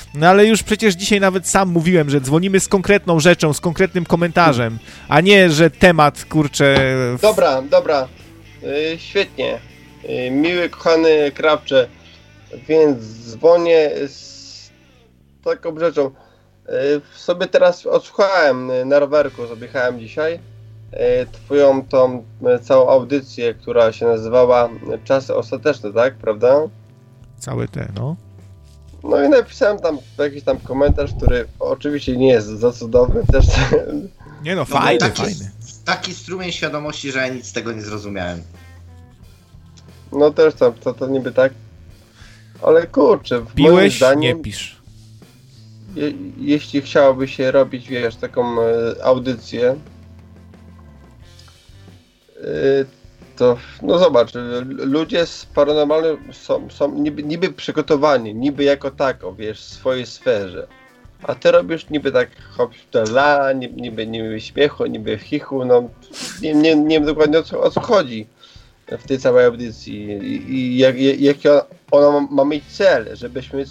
No ale już przecież dzisiaj nawet sam mówiłem, że dzwonimy z konkretną rzeczą, z konkretnym komentarzem, a nie, że temat, kurczę... Dobra. Świetnie. Miły, kochany Krawcze, więc dzwonię z taką rzeczą. Sobie teraz odsłuchałem na rowerku, sobie jechałem dzisiaj twoją tą całą audycję, która się nazywała Czasy Ostateczne, tak? Prawda? Całe te, no. No i napisałem tam jakiś tam komentarz, który oczywiście nie jest za cudowny też. Nie no, fajny. Taki strumień świadomości, że ja nic z tego nie zrozumiałem. No też tam, to niby tak. Ale kurczę, Piłeś? moim zdaniem, Nie pisz. Jeśli chciałoby się robić, wiesz, taką audycję, to no zobacz, ludzie z paranormalnym są niby przygotowani, niby jako tako, wiesz, w swojej sferze. A ty robisz niby tak hop, niby śmiechu, niby chichu, no nie wiem dokładnie o co chodzi w tej całej audycji i jaki ona ma mieć cel, żebyśmy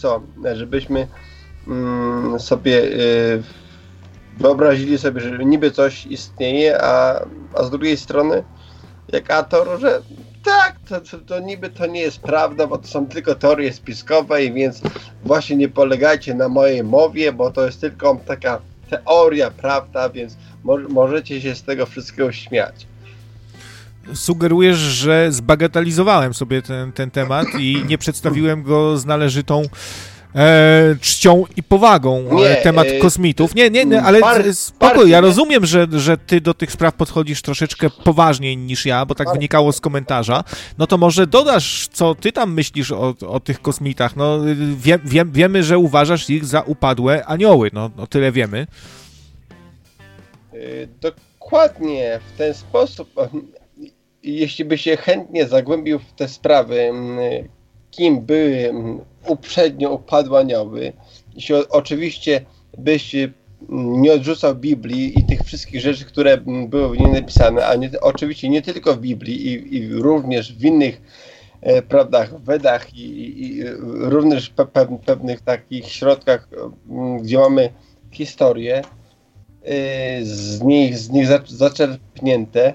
sobie wyobrazili sobie, że niby coś istnieje, a z drugiej strony jak Ator, że tak, to niby to nie jest prawda, bo to są tylko teorie spiskowe i więc właśnie nie polegajcie na mojej mowie, bo to jest tylko taka teoria, prawda, więc możecie się z tego wszystkiego śmiać. Sugerujesz, że zbagatelizowałem sobie ten temat i nie przedstawiłem go z należytą czcią i powagą temat kosmitów. Nie, ale spokój, ja rozumiem, że ty do tych spraw podchodzisz troszeczkę poważniej niż ja, bo tak wynikało z komentarza. No to może dodasz, co ty tam myślisz o tych kosmitach. No wiemy, że uważasz ich za upadłe anioły, no tyle wiemy. Dokładnie, w ten sposób, jeśli by się chętnie zagłębił w te sprawy, kim były uprzednio upadłe anioły, jeśli oczywiście byś nie odrzucał Biblii i tych wszystkich rzeczy, które były w niej napisane, a oczywiście nie tylko w Biblii i również w innych prawdach, Wedach i również pewnych takich środkach, gdzie mamy historię z nich zaczerpnięte,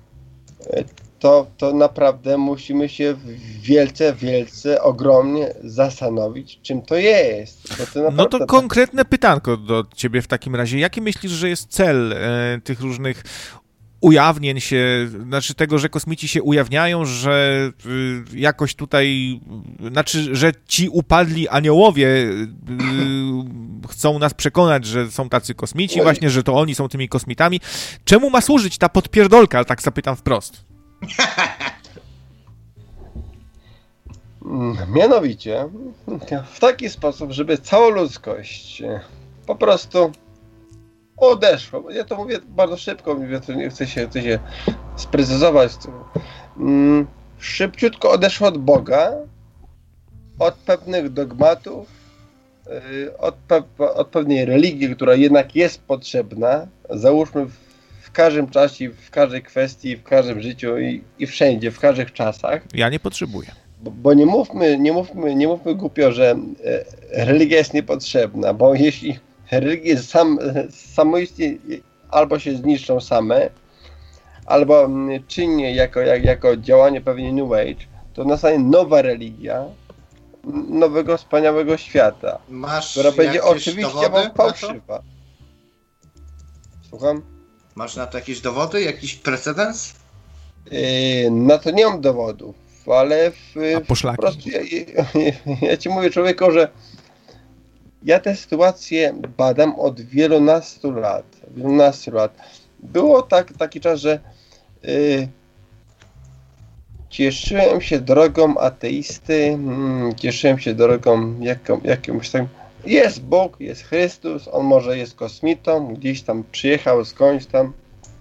to naprawdę musimy się wielce, ogromnie zastanowić, czym to jest. No to konkretne pytanko do ciebie w takim razie. Jaki myślisz, że jest cel tych różnych ujawnień się, znaczy tego, że kosmici się ujawniają, że jakoś tutaj, znaczy, że ci upadli aniołowie chcą nas przekonać, że są tacy kosmici, właśnie, że to oni są tymi kosmitami. Czemu ma służyć ta podpierdolka, tak zapytam wprost? Mianowicie w taki sposób, żeby cała ludzkość po prostu odeszła. Ja to mówię bardzo szybko, nie chcę się sprecyzować. Szybciutko odeszła od Boga, od pewnych dogmatów, od pewnej religii, która jednak jest potrzebna, załóżmy w każdym czasie, w każdej kwestii, w każdym życiu i wszędzie, w każdych czasach. Ja nie potrzebuję. Bo nie mówmy głupio, że religia jest niepotrzebna, bo jeśli religie samoistnie albo się zniszczą same, albo czynnie jako działanie pewnie New Age, to nastanie nowa religia nowego, wspaniałego świata, która będzie oczywiście fałszywa. Słucham? Masz na to jakieś dowody? Jakiś precedens? Na to nie mam dowodów, ale po prostu ja ci mówię, człowieku, że ja tę sytuację badam od wielunastu lat. Było taki czas, że cieszyłem się drogą ateisty, cieszyłem się drogą jakimś tam. Jest Bóg, jest Chrystus, on może jest kosmitą, gdzieś tam przyjechał skądś tam.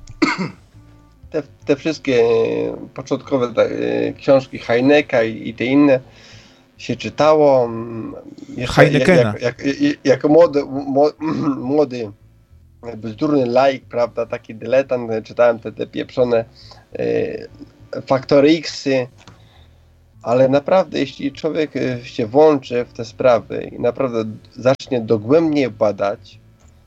Te wszystkie początkowe książki Heineka i te inne się czytało. Heinekena. Jako młody bzdurny laik, prawda, taki dyletant, czytałem te pieprzone Faktory X-y, Ale naprawdę, jeśli człowiek się włączy w te sprawy i naprawdę zacznie dogłębnie badać,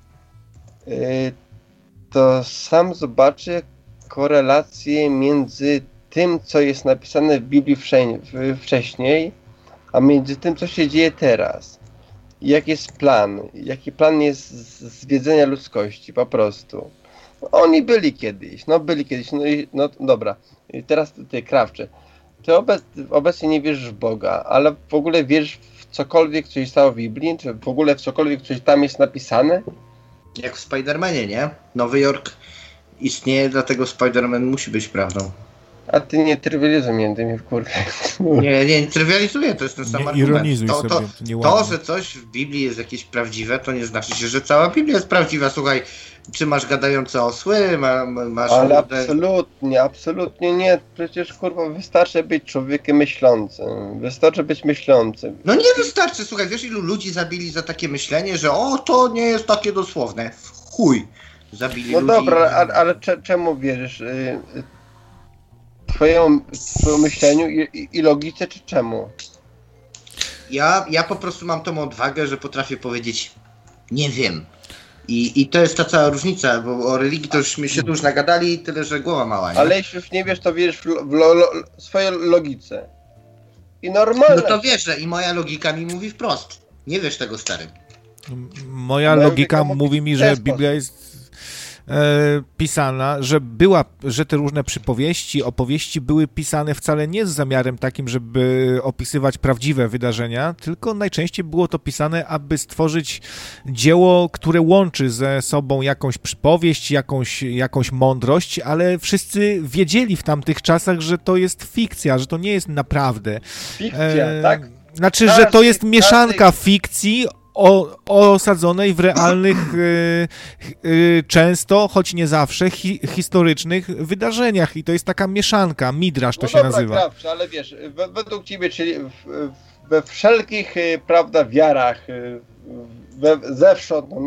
to sam zobaczy korelację między tym, co jest napisane w Biblii wcześniej, a między tym, co się dzieje teraz. Jaki jest plan? Jaki plan jest zwiedzenia ludzkości, po prostu. Oni byli kiedyś, no dobra. I teraz ty, Krawcze, ty obecnie nie wierzysz w Boga, ale w ogóle wierzysz w cokolwiek, co się stało w Biblii? Czy w ogóle w cokolwiek, co tam jest napisane? Jak w Spider-Manie, nie? Nowy Jork istnieje, dlatego Spider-Man musi być prawdą. A ty nie trywializuj mnie tym w kurkę. Nie trywializuję, to jest ten sam argument. Ironizuj sobie, to, że coś w Biblii jest jakieś prawdziwe, to nie znaczy się, że cała Biblia jest prawdziwa. Słuchaj, czy masz gadające osły, masz... Ale absolutnie nie. Przecież kurwa wystarczy być człowiekiem myślącym. Wystarczy być myślącym. No nie wystarczy, słuchaj, wiesz ilu ludzi zabili za takie myślenie, że to nie jest takie dosłowne. W chuj zabili ludzi. No dobra, ale czemu wierzysz? Twojemu myśleniu i logice, czy czemu? Ja po prostu mam tą odwagę, że potrafię powiedzieć nie wiem. I to jest ta cała różnica, bo o religii to już się tu już nagadali, tyle że głowa mała. Nie? Ale jeśli już nie wiesz, to wierzysz w swojej logice. I normalne. No to wiesz, że i moja logika mi mówi wprost. Nie wiesz tego, stary. Moja logika mówi mi, że Biblia jest pisana, że te różne przypowieści, opowieści były pisane wcale nie z zamiarem takim, żeby opisywać prawdziwe wydarzenia, tylko najczęściej było to pisane, aby stworzyć dzieło, które łączy ze sobą jakąś przypowieść, jakąś mądrość, ale wszyscy wiedzieli w tamtych czasach, że to jest fikcja, że to nie jest naprawdę. Fikcja, tak? Znaczy, że to jest mieszanka fikcji osadzonej w realnych, często, choć nie zawsze, historycznych wydarzeniach. I to jest taka mieszanka, midrasz to się nazywa. Krawcze, ale wiesz, według ciebie, czyli we wszelkich, prawda, wiarach, zewsząd,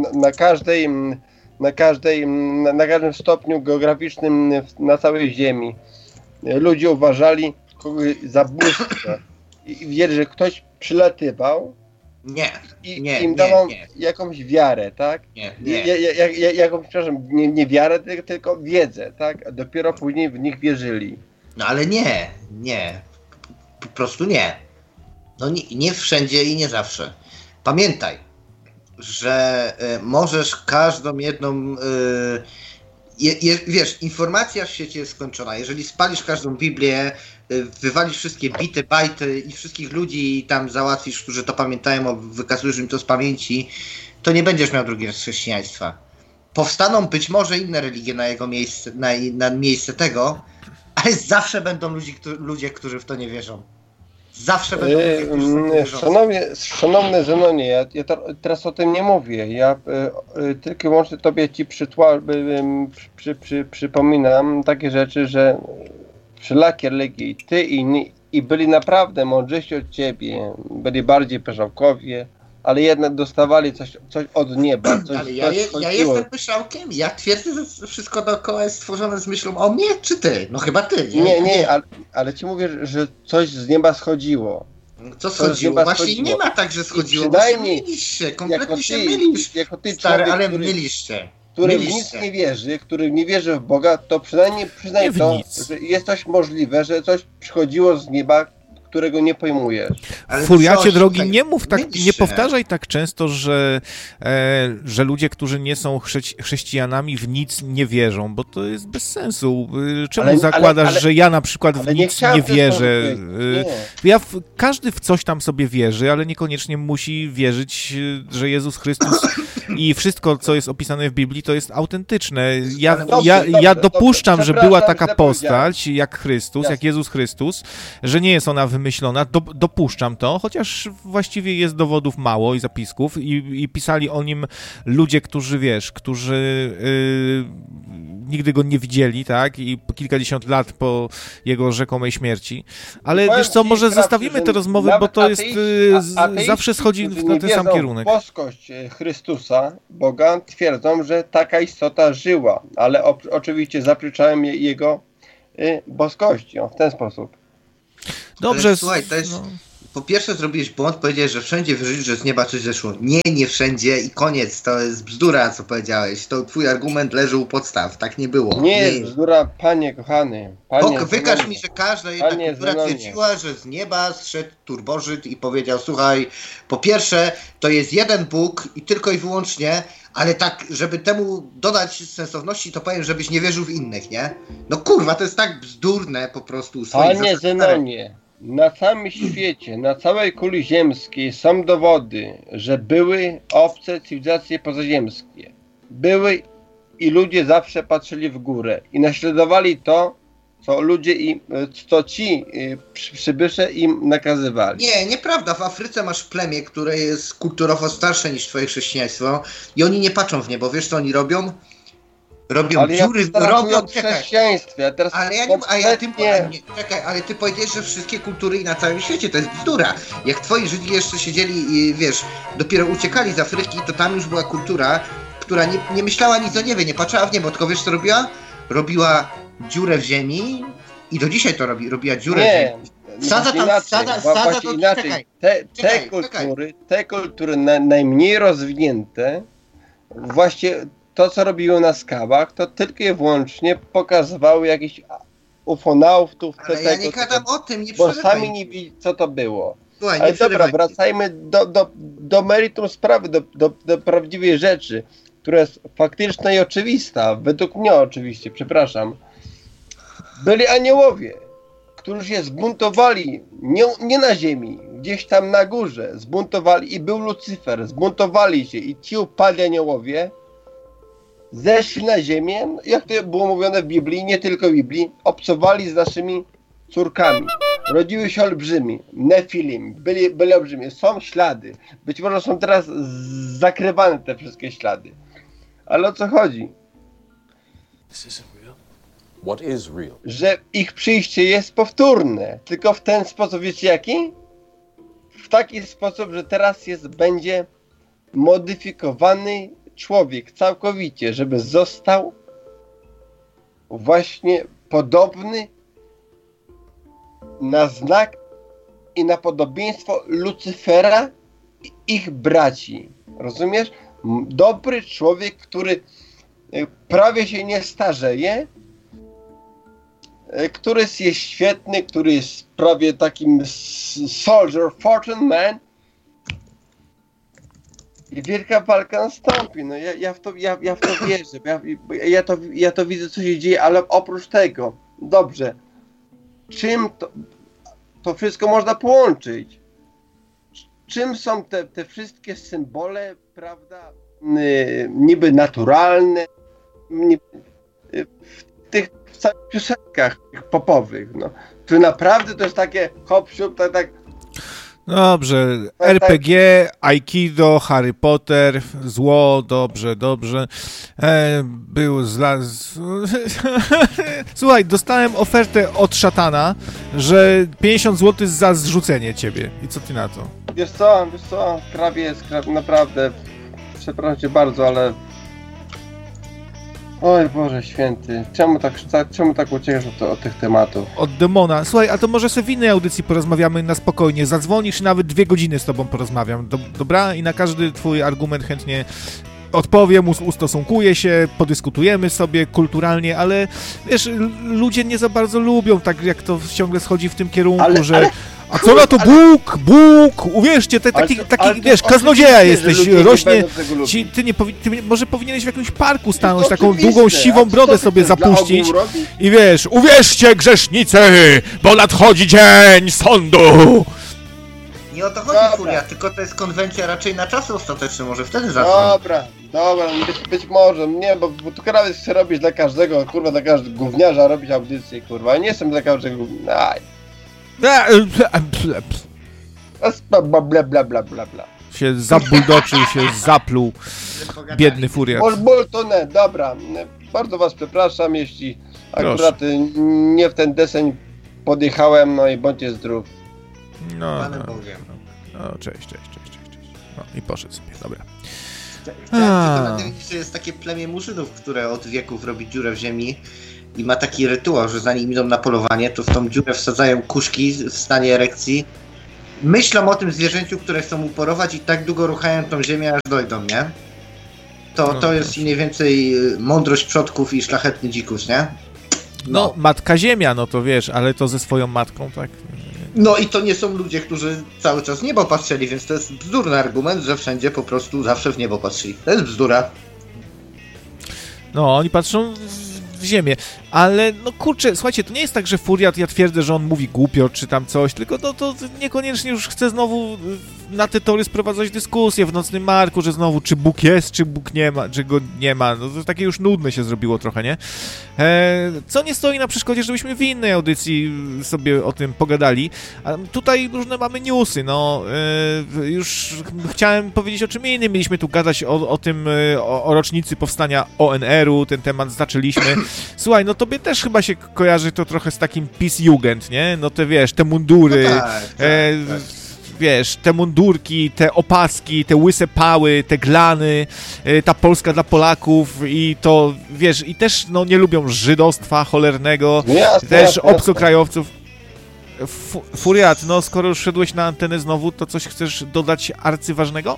na każdym stopniu geograficznym na całej ziemi, ludzie uważali kogoś za bóstwo i wierzyli, że ktoś przylatywał, im dawał jakąś wiarę, tak? Jakąś, przepraszam, nie wiarę, tylko wiedzę, tak? A dopiero później w nich wierzyli. No ale nie. Po prostu nie. No nie wszędzie i nie zawsze. Pamiętaj, że możesz każdą jedną... wiesz, informacja w świecie jest skończona. Jeżeli spalisz każdą Biblię, wywalisz wszystkie bity, bajty i wszystkich ludzi tam załatwisz, którzy to pamiętają, wykazujesz im to z pamięci, to nie będziesz miał drugiego chrześcijaństwa. Powstaną być może inne religie na jego miejsce, na miejsce tego, ale zawsze będą ludzie, którzy w to nie wierzą. Zawsze będą ludzie, którzy w to nie wierzą. Szanowny Zenonie, ja teraz o tym nie mówię. Ja tylko i wyłącznie tobie przypominam takie rzeczy, że wszelakie religie, ty i inni, i byli naprawdę mądrzejsi od ciebie, byli bardziej pyszałkowie, ale jednak dostawali coś od nieba. Ale ja jestem pyszałkiem? Ja twierdzę, że wszystko dookoła jest stworzone z myślą o mnie, czy ty? No chyba ty, nie? Nie, ale ci mówię, że coś z nieba schodziło. Co schodziło? Właśnie nie ma tak, że schodziło. Przynajmniej mylisz się, kompletnie się mylisz. Jako ty stary, człowiek, ale mylisz się. Który w nic nie wierzy, który nie wierzy w Boga, to przynajmniej przyznaj to, że jest coś możliwe, że coś przychodziło z nieba, którego nie pojmujesz. Furiacie drogi, nie mów tak, nie powtarzaj tak często, że ludzie, którzy nie są chrześcijanami, w nic nie wierzą, bo to jest bez sensu. Czemu zakładasz, że ja na przykład w nic nie wierzę? Każdy w coś tam sobie wierzy, ale niekoniecznie musi wierzyć, że Jezus Chrystus i wszystko, co jest opisane w Biblii, to jest autentyczne. Ja dopuszczam, że była taka postać jak Chrystus, jak Jezus Chrystus, że nie jest ona wymyślona, dopuszczam to, chociaż właściwie jest dowodów mało i zapisków i pisali o nim ludzie, którzy nigdy go nie widzieli, tak, i kilkadziesiąt lat po jego rzekomej śmierci. Ale wiesz co, może zostawimy te rozmowy, bo to jest zawsze schodzi na ten sam kierunek. Boskość Chrystusa, Boga, twierdzą, że taka istota żyła, ale oczywiście zaprzeczają jego boskości w ten sposób. Dobrze. Słuchaj, to jest... Po pierwsze zrobiłeś błąd, powiedziałeś, że wszędzie wierzysz, że z nieba coś zeszło. Nie wszędzie i koniec, to jest bzdura, co powiedziałeś. To twój argument leży u podstaw, tak nie było. Nie jest bzdura, panie kochany. Wykaż mi, że każda jedna kultura twierdziła, że z nieba zszedł turbożyd i powiedział, słuchaj, po pierwsze, to jest jeden Bóg i tylko i wyłącznie, ale tak, żeby temu dodać sensowności, to powiem, żebyś nie wierzył w innych, nie? No kurwa, to jest tak bzdurne po prostu. Panie Zenonie, na całym świecie, na całej kuli ziemskiej są dowody, że były obce cywilizacje pozaziemskie. Były i ludzie zawsze patrzyli w górę i naśladowali to, co ludzie co ci przybysze im nakazywali. Nie, nieprawda. W Afryce masz plemię, które jest kulturowo starsze niż twoje chrześcijaństwo i oni nie patrzą w niebo. Wiesz, co oni robią? Robią dziury, robią chrześcijaństwie. Ale ty powiedziałeś, że wszystkie kultury i na całym świecie to jest bzdura. Jak twoi Żydzi jeszcze siedzieli i wiesz, dopiero uciekali z Afryki, to tam już była kultura, która nie myślała nic o niebie, nie patrzyła w niebo, tylko wiesz co robiła? Robiła dziurę w ziemi i do dzisiaj to robi. Robiła dziurę w ziemi. Te kultury najmniej rozwinięte, właśnie to, co robiły na skałach, to tylko i wyłącznie pokazywały jakichś ufonautów. Ale ja nie gadam o tym, nie bo sami nie wiedzieli, co to było. Słuchaj, ale dobra, wracajmy do meritum sprawy, do prawdziwej rzeczy, która jest faktyczna i oczywista, według mnie oczywiście, przepraszam. Byli aniołowie, którzy się zbuntowali, nie na ziemi, gdzieś tam na górze, zbuntowali i był Lucyfer, zbuntowali się i ci upadli aniołowie, zeszli na ziemię, jak to było mówione w Biblii, nie tylko w Biblii, obcowali z naszymi córkami. Rodziły się olbrzymi, Nefilim, byli olbrzymi. Są ślady. Być może są teraz zakrywane te wszystkie ślady. Ale o co chodzi? What is real? Że ich przyjście jest powtórne. Tylko w ten sposób, wiecie jaki? W taki sposób, że teraz będzie modyfikowany człowiek całkowicie, żeby został właśnie podobny na znak i na podobieństwo Lucyfera i ich braci. Rozumiesz? Dobry człowiek, który prawie się nie starzeje, który jest świetny, który jest prawie takim soldier, fortune man, i wielka walka nastąpi. No ja w to wierzę. Ja to widzę, co się dzieje, ale oprócz tego, dobrze, czym to wszystko można połączyć? Czym są te wszystkie symbole, prawda, niby naturalne, w tych piosenkach popowych, no, które naprawdę to jest takie hop-siup, tak. Dobrze, RPG, Aikido, Harry Potter, zło, dobrze. Słuchaj, dostałem ofertę od szatana, że 50 zł za zrzucenie ciebie. I co ty na to? Wiesz co, krawie, naprawdę, przepraszam cię bardzo, ale... Oj Boże Święty, czemu tak uciekasz od tych tematów? Od demona. Słuchaj, a to może sobie w innej audycji porozmawiamy na spokojnie. Zadzwonisz i nawet 2 godziny z tobą porozmawiam. Dobra? I na każdy twój argument chętnie odpowiem, ustosunkuję się, podyskutujemy sobie kulturalnie, ale wiesz, ludzie nie za bardzo lubią, tak jak to ciągle schodzi w tym kierunku, że... A co na to Bóg, uwierzcie, taki wiesz, kaznodzieja jesteś, rośnie, ty może powinieneś w jakimś parku stanąć, taką długą, siwą brodę sobie zapuścić i wiesz, uwierzcie grzesznicy, bo nadchodzi dzień sądu. Nie o to chodzi, Furia, tylko to jest konwencja raczej na czasy ostateczne, może wtedy zacznę. Dobra, być może, nie, bo tu krawiec chce robić dla każdego, kurwa, dla każdego gówniarza robić audycję, kurwa, ja nie jestem dla każdego gówniarza. Bla. Się zabuldoczył, się zapluł, biedny furiat. Dobra, bardzo was przepraszam, jeśli akurat nie w ten deseń podjechałem, no i bądźcie zdrów. No, cześć. No i poszedł sobie, dobra. Chciałem tylko nadmienić, że jest takie plemię Murzynów, które od wieków robi dziurę w ziemi i ma taki rytuał, że zanim idą na polowanie, to w tą dziurę wsadzają kuszki w stanie erekcji. Myślą o tym zwierzęciu, które chcą uporować i tak długo ruchają tą ziemię, aż dojdą, nie? To jest mniej więcej mądrość przodków i szlachetny dzikus, nie? No, matka ziemia, no to wiesz, ale to ze swoją matką, tak? No i to nie są ludzie, którzy cały czas w niebo patrzyli, więc to jest bzdurny argument, że wszędzie po prostu zawsze w niebo patrzyli. To jest bzdura. No, oni patrzą w ziemię, ale no kurczę, słuchajcie, to nie jest tak, że Furiat, ja twierdzę, że on mówi głupio czy tam coś, tylko to niekoniecznie już chce znowu na te tory sprowadzać dyskusję w Nocnym Marku, że znowu czy Bóg jest, czy Bóg nie ma, czy go nie ma, no to takie już nudne się zrobiło trochę, nie? Co nie stoi na przeszkodzie, żebyśmy w innej audycji sobie o tym pogadali, a tutaj różne mamy newsy, no już chciałem powiedzieć o czym innym, mieliśmy tu gadać o tym, o rocznicy powstania ONR-u, ten temat zaczęliśmy. Słuchaj, no tobie też chyba się kojarzy to trochę z takim Peace-Jugend, nie? No te wiesz, te mundury, no tak. Wiesz, te mundurki, te opaski, te łyse pały, te glany, ta Polska dla Polaków i to, wiesz, i też no nie lubią żydostwa cholernego, też obcokrajowców. Furiat, no skoro już szedłeś na antenę znowu, to coś chcesz dodać arcyważnego?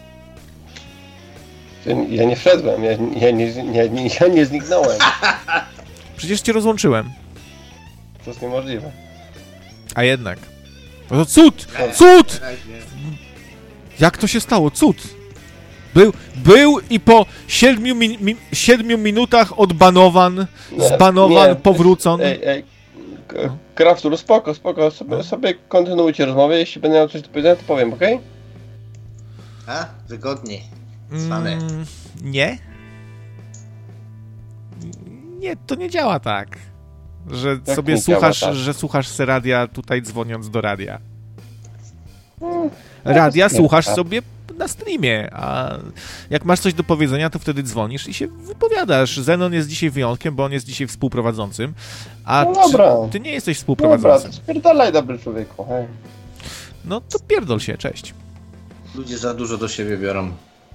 Ja nie wszedłem, ja nie zniknąłem. Przecież cię rozłączyłem. To jest niemożliwe. A jednak. To cud! Cud! Jak to się stało? Cud! Był i po 7 minutach odbanowan, powrócon. Ej, Kraftur, spoko, sobie kontynuujcie rozmowę, jeśli będę miał coś do powiedzenia, to powiem, okej? A? Wygodnie. Cwane. Nie? Nie, to nie działa tak. Że jak sobie słuchasz, tak? Że słuchasz se radia tutaj dzwoniąc do radia. Radia słuchasz sobie na streamie, a jak masz coś do powiedzenia, to wtedy dzwonisz i się wypowiadasz. Zenon jest dzisiaj wyjątkiem, bo on jest dzisiaj współprowadzącym, a ty nie jesteś współprowadzącym. Dobra, to spierdalaj, dobry człowieku. Hej. No to pierdol się, cześć. Ludzie za dużo do siebie biorą.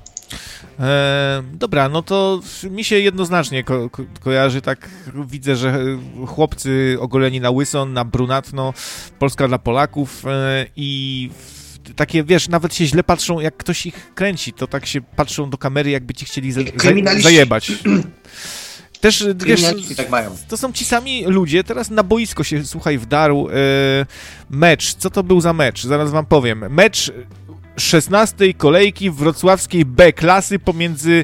Dobra, no to mi się jednoznacznie kojarzy, tak widzę, że chłopcy ogoleni na łyso, na brunatno, Polska dla Polaków i takie, wiesz, nawet się źle patrzą, jak ktoś ich kręci, to tak się patrzą do kamery, jakby ci chcieli zajebać. Też, wiesz, tak mają. To są ci sami ludzie, teraz na boisko się, słuchaj, wdarł mecz. Co to był za mecz? Zaraz wam powiem. Mecz 16. kolejki wrocławskiej B klasy pomiędzy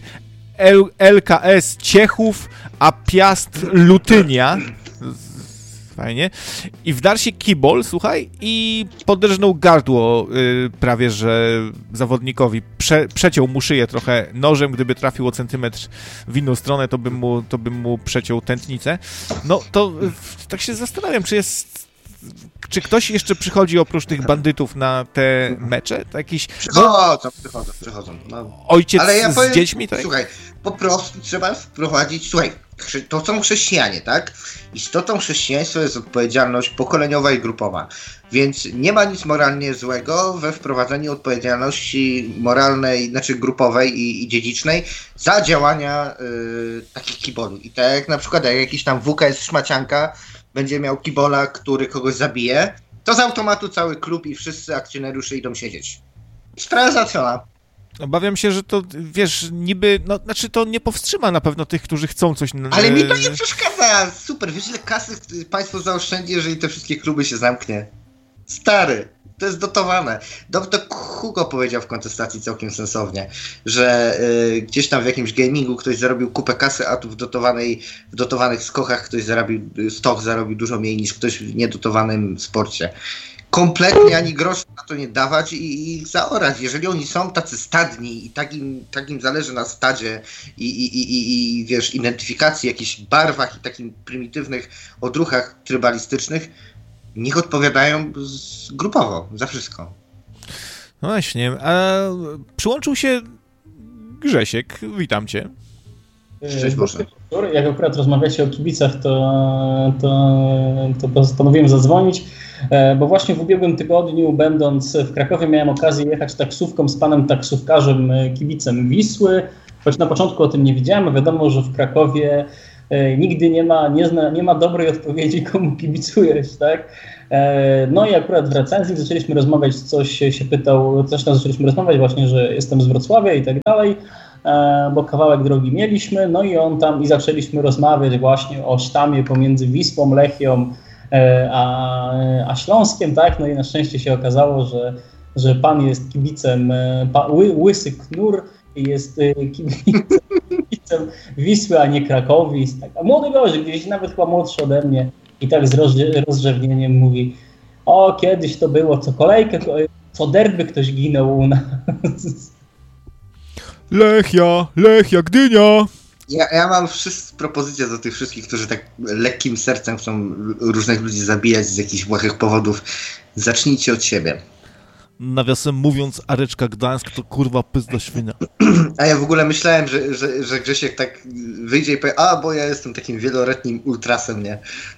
LKS Ciechów a Piast Lutynia. Fajnie. I wdarł się kibol, słuchaj, i poderżnął gardło prawie, że zawodnikowi. Przeciął mu szyję trochę nożem, gdyby trafił o centymetr w inną stronę, to bym mu przeciął tętnicę. No to tak się zastanawiam, czy ktoś jeszcze przychodzi oprócz tych bandytów na te mecze? To jakiś... Przychodzą. No. Ojciec z dziećmi? Tak? Słuchaj, po prostu trzeba wprowadzić... Słuchaj, to są chrześcijanie, tak? Istotą chrześcijaństwa jest odpowiedzialność pokoleniowa i grupowa. Więc nie ma nic moralnie złego we wprowadzeniu odpowiedzialności moralnej, znaczy grupowej i dziedzicznej za działania takich kiboli. I tak jak na przykład jak jakiś tam WKS szmacianka będzie miał kibola, który kogoś zabije, to z automatu cały klub i wszyscy akcjonariusze idą siedzieć. Sprawa załatwiona. Obawiam się, że to, wiesz, niby, no, znaczy to nie powstrzyma na pewno tych, którzy chcą coś... Ale mi to nie przeszkadza, super, wiesz ile kasy państwo zaoszczędzi, jeżeli te wszystkie kluby się zamknie? Stary, to jest dotowane. To Hugo powiedział w kontestacji całkiem sensownie, że gdzieś tam w jakimś gamingu ktoś zarobił kupę kasy, a tu w dotowanych skokach ktoś zarobił dużo mniej niż ktoś w niedotowanym sporcie. Kompletnie ani grosza na to nie dawać i zaorać. Jeżeli oni są tacy stadni i tak im zależy na stadzie i wiesz, identyfikacji, jakichś barwach i takim prymitywnych odruchach trybalistycznych, niech odpowiadają grupowo za wszystko. No właśnie, a przyłączył się Grzesiek, witam cię. Cześć Boże. Jak akurat rozmawiacie o kibicach, to postanowiłem zadzwonić, bo właśnie w ubiegłym tygodniu, będąc w Krakowie, miałem okazję jechać taksówką z panem taksówkarzem, kibicem Wisły, choć na początku o tym nie wiedziałem. Wiadomo, że w Krakowie nigdy nie ma dobrej odpowiedzi, komu kibicujesz, tak? No i akurat w recenzji zaczęliśmy rozmawiać, coś tam zaczęliśmy rozmawiać właśnie, że jestem z Wrocławia i tak dalej, bo kawałek drogi mieliśmy, no i i zaczęliśmy rozmawiać właśnie o sztamie pomiędzy Wisłą, Lechią a Śląskiem, tak? No i na szczęście się okazało, że pan jest kibicem, Łysy Knur jest kibicem Wisły, a nie Krakowi. Tak. A młody gość, gdzieś nawet chyba młodszy ode mnie i tak z rozrzewnieniem mówi: o, kiedyś to było, co derby ktoś ginął u nas. Lechia, Gdynia! Ja mam propozycje do tych wszystkich, którzy tak lekkim sercem chcą różnych ludzi zabijać z jakichś błahych powodów. Zacznijcie od siebie. Nawiasem mówiąc, Areczka Gdańsk to kurwa pyzda świnia. A ja w ogóle myślałem, że Grzesiek tak wyjdzie i powie: bo ja jestem takim wieloletnim ultrasem, nie?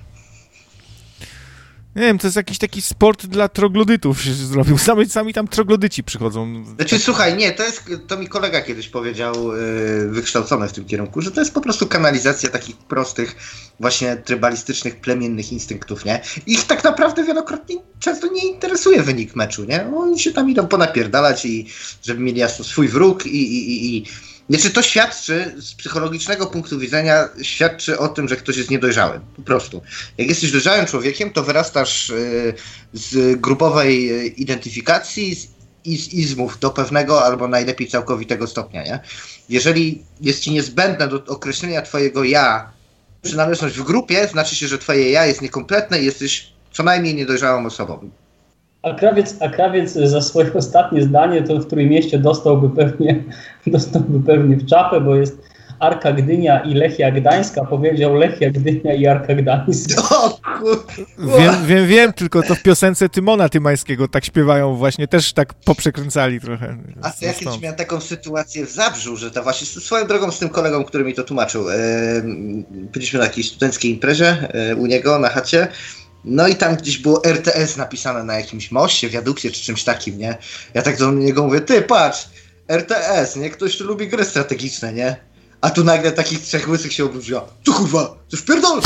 Nie wiem, to jest jakiś taki sport dla troglodytów się zrobił. Sami tam troglodyci przychodzą. Znaczy, słuchaj, nie, to mi kolega kiedyś powiedział, wykształcony w tym kierunku, że to jest po prostu kanalizacja takich prostych, właśnie trybalistycznych, plemiennych instynktów, nie? Ich tak naprawdę wielokrotnie często nie interesuje wynik meczu, nie? Oni się tam idą ponapierdalać i żeby mieli jasno swój wróg Znaczy, to świadczy, z psychologicznego punktu widzenia, świadczy o tym, że ktoś jest niedojrzały. Po prostu. Jak jesteś dojrzałym człowiekiem, to wyrastasz z grupowej identyfikacji, z izmów do pewnego albo najlepiej całkowitego stopnia, nie? Jeżeli jest ci niezbędne do określenia twojego ja przynależność w grupie, znaczy się, że twoje ja jest niekompletne i jesteś co najmniej niedojrzałą osobą. A krawiec za swoje ostatnie zdanie to w Trójmieście dostałby pewnie w czapę, bo jest Arka Gdynia i Lechia Gdańska, powiedział Lechia Gdynia i Arka Gdańska. Wiem, tylko to w piosence Tymona Tymańskiego tak śpiewają właśnie, też tak poprzekręcali trochę. A ja kiedyś miałem taką sytuację w Zabrzu, że to właśnie swoją drogą z tym kolegą, który mi to tłumaczył, byliśmy na jakiejś studenckiej imprezie u niego na chacie. No i tam gdzieś było RTS napisane na jakimś moście, wiadukcie czy czymś takim, nie? Ja tak do niego mówię: ty patrz, RTS, nie? Ktoś tu lubi gry strategiczne, nie? A tu nagle takich trzech łysych się obróciło: co kurwa, coś pierdol?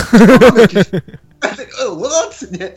What? Nie?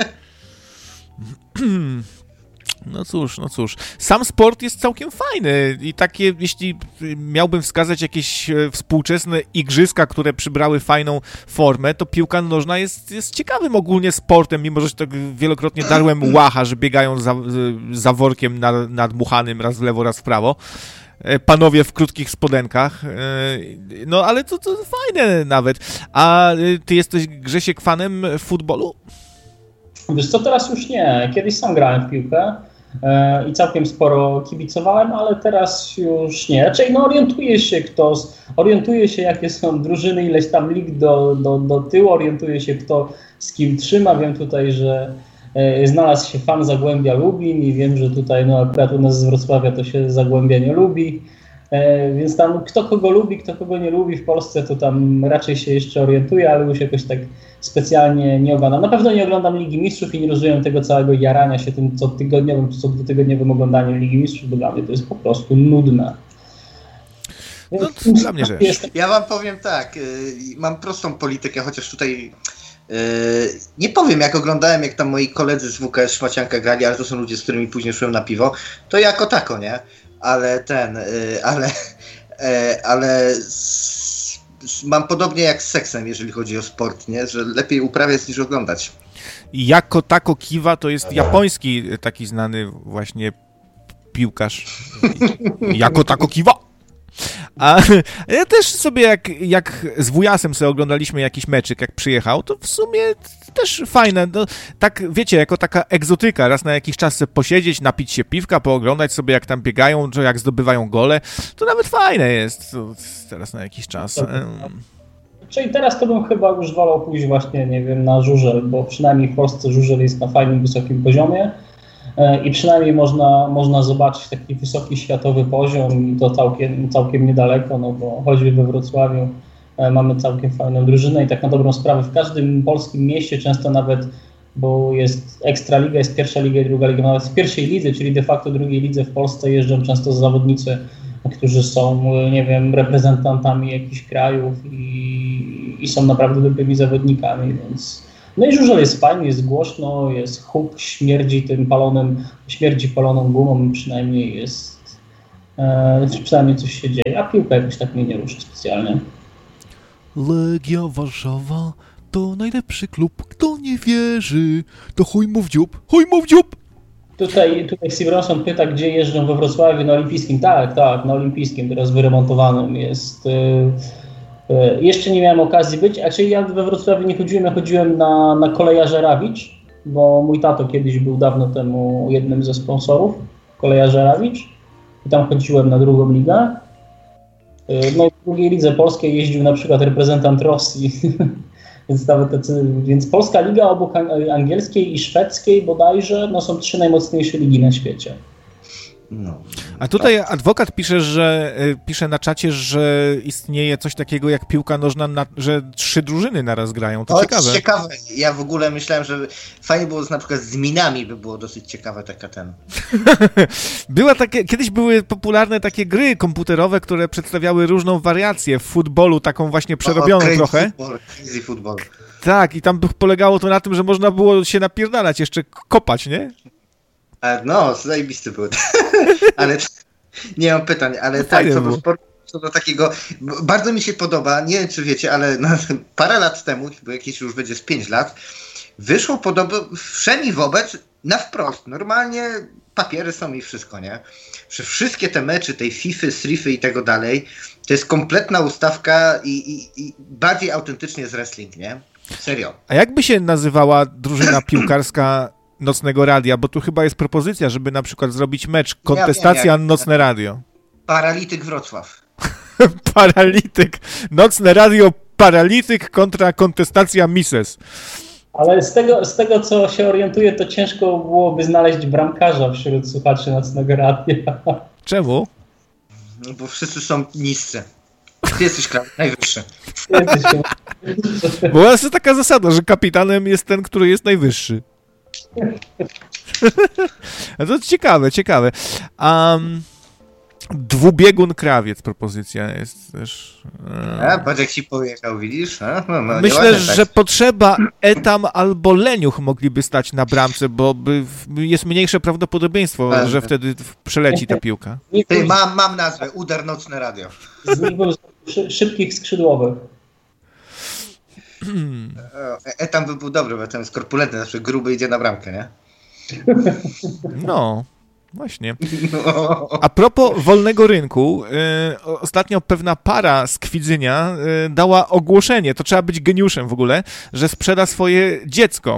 No cóż. Sam sport jest całkiem fajny i takie, jeśli miałbym wskazać jakieś współczesne igrzyska, które przybrały fajną formę, to piłka nożna jest ciekawym ogólnie sportem, mimo że tak wielokrotnie darłem łacha, że biegają za workiem nadmuchanym raz w lewo, raz w prawo. Panowie w krótkich spodenkach. No ale to fajne nawet. A ty jesteś, Grzesiek, fanem futbolu? Wiesz co, teraz już nie. Kiedyś sam grałem w piłkę i całkiem sporo kibicowałem, ale teraz już nie. Raczej orientuje się jakie są drużyny, ileś tam lig do tyłu, orientuje się kto z kim trzyma. Wiem tutaj, że znalazł się fan Zagłębia Lubin i wiem, że tutaj akurat u nas z Wrocławia to się Zagłębia nie lubi. Więc tam kto kogo lubi, kto kogo nie lubi w Polsce, to tam raczej się jeszcze orientuje, ale już jakoś tak specjalnie nie oglądam. Na pewno nie oglądam Ligi Mistrzów i nie rozumiem tego całego jarania się tym co dwutygodniowym oglądaniem Ligi Mistrzów, bo dla mnie to jest po prostu nudne. No, dla mnie rzecz. Ja wam powiem tak, mam prostą politykę, chociaż tutaj nie powiem, jak oglądałem, jak tam moi koledzy z WKS Szmacianka grali, ale to są ludzie, z którymi później szłem na piwo, to jako tako, nie? Ale mam podobnie jak z seksem, jeżeli chodzi o sport, nie? Że lepiej uprawiać niż oglądać. Jako tako Kiwa to jest japoński taki znany właśnie piłkarz. Jako tako Kiwa. A ja też sobie jak z wujasem sobie oglądaliśmy jakiś meczyk, jak przyjechał, to w sumie też fajne. No, tak wiecie, jako taka egzotyka, raz na jakiś czas sobie posiedzieć, napić się piwka, pooglądać sobie jak tam biegają, czy jak zdobywają gole, to nawet fajne jest to teraz na jakiś czas. Czyli teraz to bym chyba już wolał pójść właśnie, nie wiem, na żużel, bo przynajmniej w Polsce żużel jest na fajnym, wysokim poziomie. I przynajmniej można zobaczyć taki wysoki światowy poziom i to całkiem niedaleko, no bo choćby we Wrocławiu mamy całkiem fajną drużynę i tak na dobrą sprawę w każdym polskim mieście często nawet, bo jest Ekstraliga, jest pierwsza liga i druga liga, nawet w pierwszej lidze, czyli de facto drugiej lidze w Polsce jeżdżą często zawodnicy, którzy są, nie wiem, reprezentantami jakichś krajów i i są naprawdę dobrymi zawodnikami, więc... No i żużel jest fajny, jest głośno, jest huk, śmierdzi paloną gumą, przynajmniej jest... przynajmniej coś się dzieje, a piłka jakoś tak mnie nie ruszy specjalnie. Legia Warszawa to najlepszy klub, kto nie wierzy, to chuj mu w dziób, chuj mu w dziób! Tutaj Steve Ronson pyta, gdzie jeżdżą we Wrocławiu, na Olimpijskim. Tak, na Olimpijskim, teraz wyremontowanym jest. Jeszcze nie miałem okazji być, ja we Wrocławiu nie chodziłem, ja chodziłem na Kolejarze Rawicz, bo mój tato kiedyś był dawno temu jednym ze sponsorów Kolejarze Rawicz i tam chodziłem na drugą ligę. No i w drugiej lidze polskiej jeździł na przykład reprezentant Rosji. Więc Polska Liga obok angielskiej i szwedzkiej bodajże są 3 najmocniejsze ligi na świecie. No. A tutaj adwokat pisze na czacie, że istnieje coś takiego jak piłka nożna, że 3 drużyny naraz grają. To ciekawe. Jest ciekawe. Ja w ogóle myślałem, że fajnie było na przykład z minami, by było dosyć ciekawe taka ten. Kiedyś były popularne takie gry komputerowe, które przedstawiały różną wariację w futbolu, taką właśnie przerobioną trochę. Crazy football. Tak, i tam polegało to na tym, że można było się napierdalać, jeszcze kopać, nie? No, zajebisty był. Ale nie mam pytań, ale tak, co do sportu, co do takiego, bardzo mi się podoba, nie wiem czy wiecie, ale parę lat temu, bo jakieś już będzie z 5 lat, wyszło wszemi wobec na wprost, normalnie papiery są i wszystko, nie? Że wszystkie te mecze, tej FIFA, Srify i tego dalej, to jest kompletna ustawka i bardziej autentycznie z wrestling, nie? Serio. A jakby się nazywała drużyna piłkarska Nocnego Radia, bo tu chyba jest propozycja, żeby na przykład zrobić mecz kontestacja Nocne Radio. Paralityk Wrocław. Paralityk. Nocne Radio Paralityk kontra kontestacja Mises. Ale z tego, co się orientuję, to ciężko byłoby znaleźć bramkarza wśród słuchaczy Nocnego Radia. Czemu? No bo wszyscy są niscy. Ty jesteś najwyższy. Bo jest taka zasada, że kapitanem jest ten, który jest najwyższy. To ciekawe. Dwubiegun krawiec propozycja jest też. Patrz jak ci pojechał, widzisz? Myślę, że Potrzeba, Etam albo Leniuch mogliby stać na bramce, bo jest mniejsze prawdopodobieństwo, że wtedy przeleci ta piłka. Mam nazwę, Udar Nocne Radio. Z nich był szybkich skrzydłowych. Etam by był dobry, bo tam jest korpulentny, zawsze gruby idzie na bramkę, nie? No, właśnie. A propos wolnego rynku, ostatnio pewna para z Kwidzynia dała ogłoszenie, to trzeba być geniuszem w ogóle, że sprzeda swoje dziecko.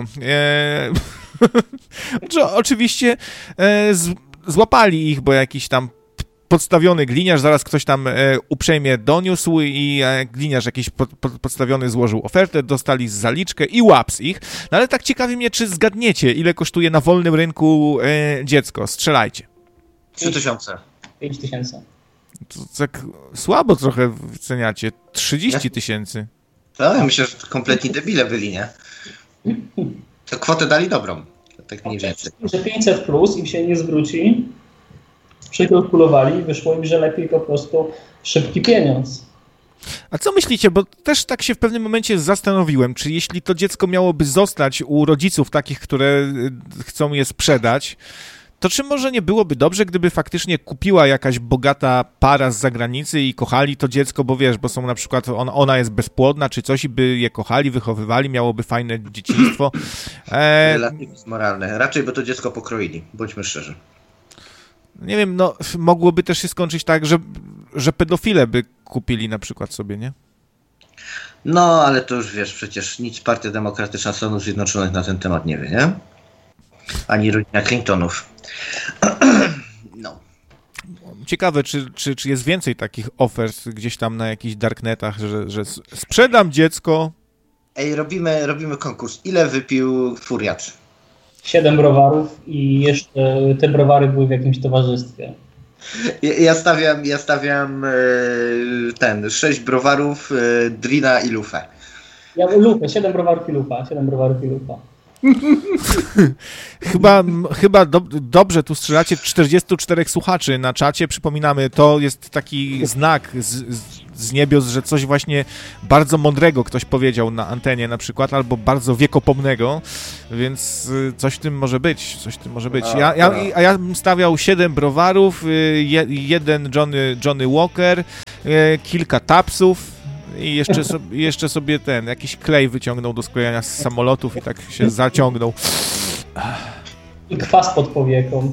Oczywiście złapali ich, bo jakiś tam podstawiony gliniarz, zaraz ktoś tam uprzejmie doniósł i gliniarz jakiś podstawiony złożył ofertę, dostali zaliczkę i łaps ich. No ale tak ciekawi mnie, czy zgadniecie, ile kosztuje na wolnym rynku dziecko. Strzelajcie. 3000. 5000. To tak słabo trochę wyceniacie. 30 000. Ja myślę, że kompletni debile byli, nie? To kwotę dali dobrą. Tak mniej więcej. Że 500 plus im się nie zwróci. Przekalkulowali, wyszło im, że lepiej po prostu szybki pieniądz. A co myślicie, bo też tak się w pewnym momencie zastanowiłem, czy jeśli to dziecko miałoby zostać u rodziców takich, które chcą je sprzedać, to czy może nie byłoby dobrze, gdyby faktycznie kupiła jakaś bogata para z zagranicy i kochali to dziecko, bo wiesz, bo są na przykład, ona jest bezpłodna czy coś i by je kochali, wychowywali, miałoby fajne dzieciństwo. Relatywizm moralny. Raczej by to dziecko pokroili, bądźmy szczerzy. Nie wiem, no mogłoby też się skończyć tak, że pedofile by kupili na przykład sobie, nie? No, ale to już wiesz, przecież nic Partia Demokratyczna Stanów Zjednoczonych na ten temat nie wie, nie? Ani rodzina Clintonów. No. Ciekawe, czy jest więcej takich ofert gdzieś tam na jakichś darknetach, że sprzedam dziecko. Ej, robimy konkurs. Ile wypił furiat? 7 browarów i jeszcze te browary były w jakimś towarzystwie. Ja stawiam 6 browarów, Drina i Lufę. Ja lufę, 7 browarów i lufa. Chyba dobrze tu strzelacie. 44 słuchaczy na czacie. Przypominamy, to jest taki znak z niebios, że coś właśnie bardzo mądrego ktoś powiedział na antenie na przykład, albo bardzo wiekopomnego, więc coś w tym może być. Ja bym stawiał 7 browarów, jeden Johnny Walker, kilka tapsów, i jeszcze sobie jakiś klej wyciągnął do sklejania z samolotów i tak się zaciągnął. I kwas pod powieką.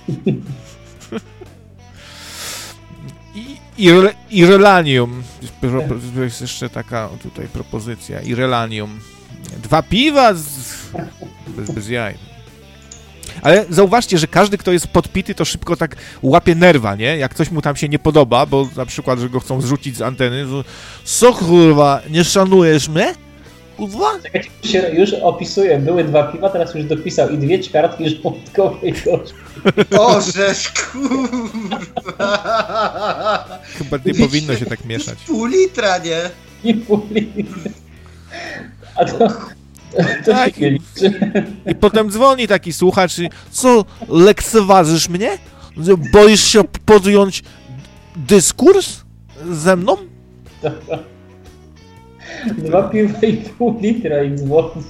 I relanium. Jest jeszcze taka tutaj propozycja. I relanium. 2 piwa bez jaj. Ale zauważcie, że każdy, kto jest podpity, to szybko tak łapie nerwa, nie? Jak coś mu tam się nie podoba, bo na przykład, że go chcą zrzucić z anteny, to co kurwa, nie szanujesz mnie? Kurwa? Już opisuję, były 2 piwa, teraz już dopisał i 2 ćwiartki żołądkowej gorzki. Ożeż kurwa! Chyba nie powinno się tak mieszać. Pół litra, nie? I pół litra. A to tak, się nie liczy. I potem dzwoni taki słuchacz i co, lekceważysz mnie? Boisz się podjąć dyskurs ze mną? 2 piwa i pół litra i dzwoni.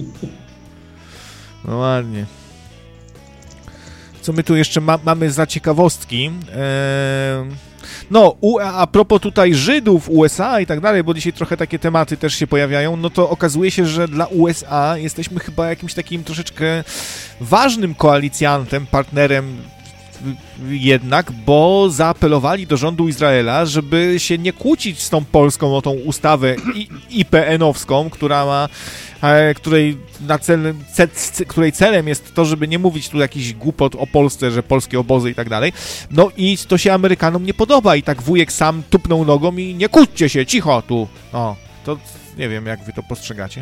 No ładnie. Co my tu jeszcze mamy za ciekawostki? No, a propos tutaj Żydów, USA i tak dalej, bo dzisiaj trochę takie tematy też się pojawiają, no to okazuje się, że dla USA jesteśmy chyba jakimś takim troszeczkę ważnym koalicjantem, partnerem jednak, bo zaapelowali do rządu Izraela, żeby się nie kłócić z tą Polską o tą ustawę IPN-owską, której celem jest to, żeby nie mówić tu jakichś głupot o Polsce, że polskie obozy i tak dalej. No i to się Amerykanom nie podoba i tak wujek sam tupnął nogą i nie kłóćcie się, cicho tu. No, to nie wiem, jak wy to postrzegacie.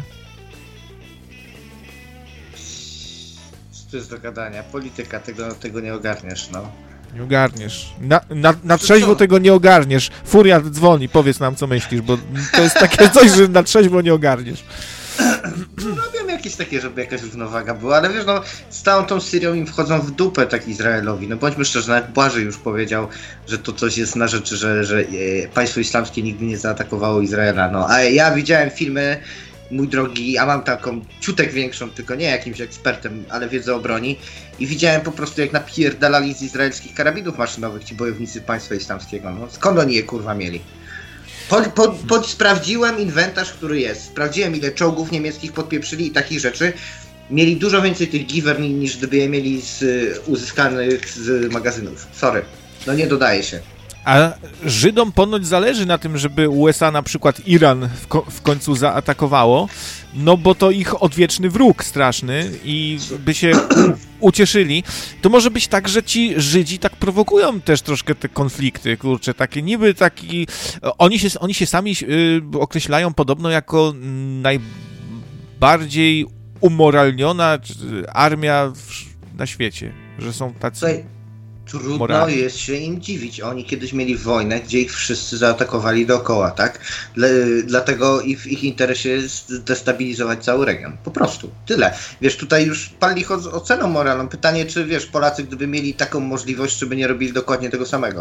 To jest do gadania. Polityka, tego nie ogarniesz, no. Nie ogarniesz. Na trzeźwo tego nie ogarniesz. Furia dzwoni, powiedz nam, co myślisz, bo to jest takie coś, że na trzeźwo nie ogarniesz. No, robią jakieś takie, żeby jakaś równowaga była, ale wiesz, no, z całą tą Syrią im wchodzą w dupę tak Izraelowi. No bądźmy szczerzy, nawet Błażej już powiedział, że to coś jest na rzeczy, że państwo islamskie nigdy nie zaatakowało Izraela. No, a ja widziałem filmy, mój drogi, a mam taką ciutek większą, tylko nie jakimś ekspertem, ale wiedzę o broni, i widziałem po prostu, jak napierdalali z izraelskich karabinów maszynowych ci bojownicy państwa islamskiego. No, skąd oni je kurwa mieli? Sprawdziłem inwentarz, który jest. Sprawdziłem, ile czołgów niemieckich podpieprzyli i takich rzeczy. Mieli dużo więcej tych giver niż gdyby je mieli uzyskanych z magazynów. Sorry. No nie dodaje się. A Żydom ponoć zależy na tym, żeby USA na przykład Iran w końcu zaatakowało, no bo to ich odwieczny wróg straszny i by się ucieszyli. To może być tak, że ci Żydzi tak prowokują też troszkę te konflikty, kurczę, takie niby taki... Oni się sami określają podobno jako najbardziej umoralniona armia na świecie, że są tacy... Trudno moralni. jest się im dziwić. Oni kiedyś mieli wojnę, gdzie ich wszyscy zaatakowali dookoła, tak? Dlatego w ich interesie jest destabilizować cały region. Po prostu. Tyle. Wiesz, tutaj już pali ich oceną moralną. Pytanie, czy wiesz, Polacy gdyby mieli taką możliwość, czy by nie robili dokładnie tego samego?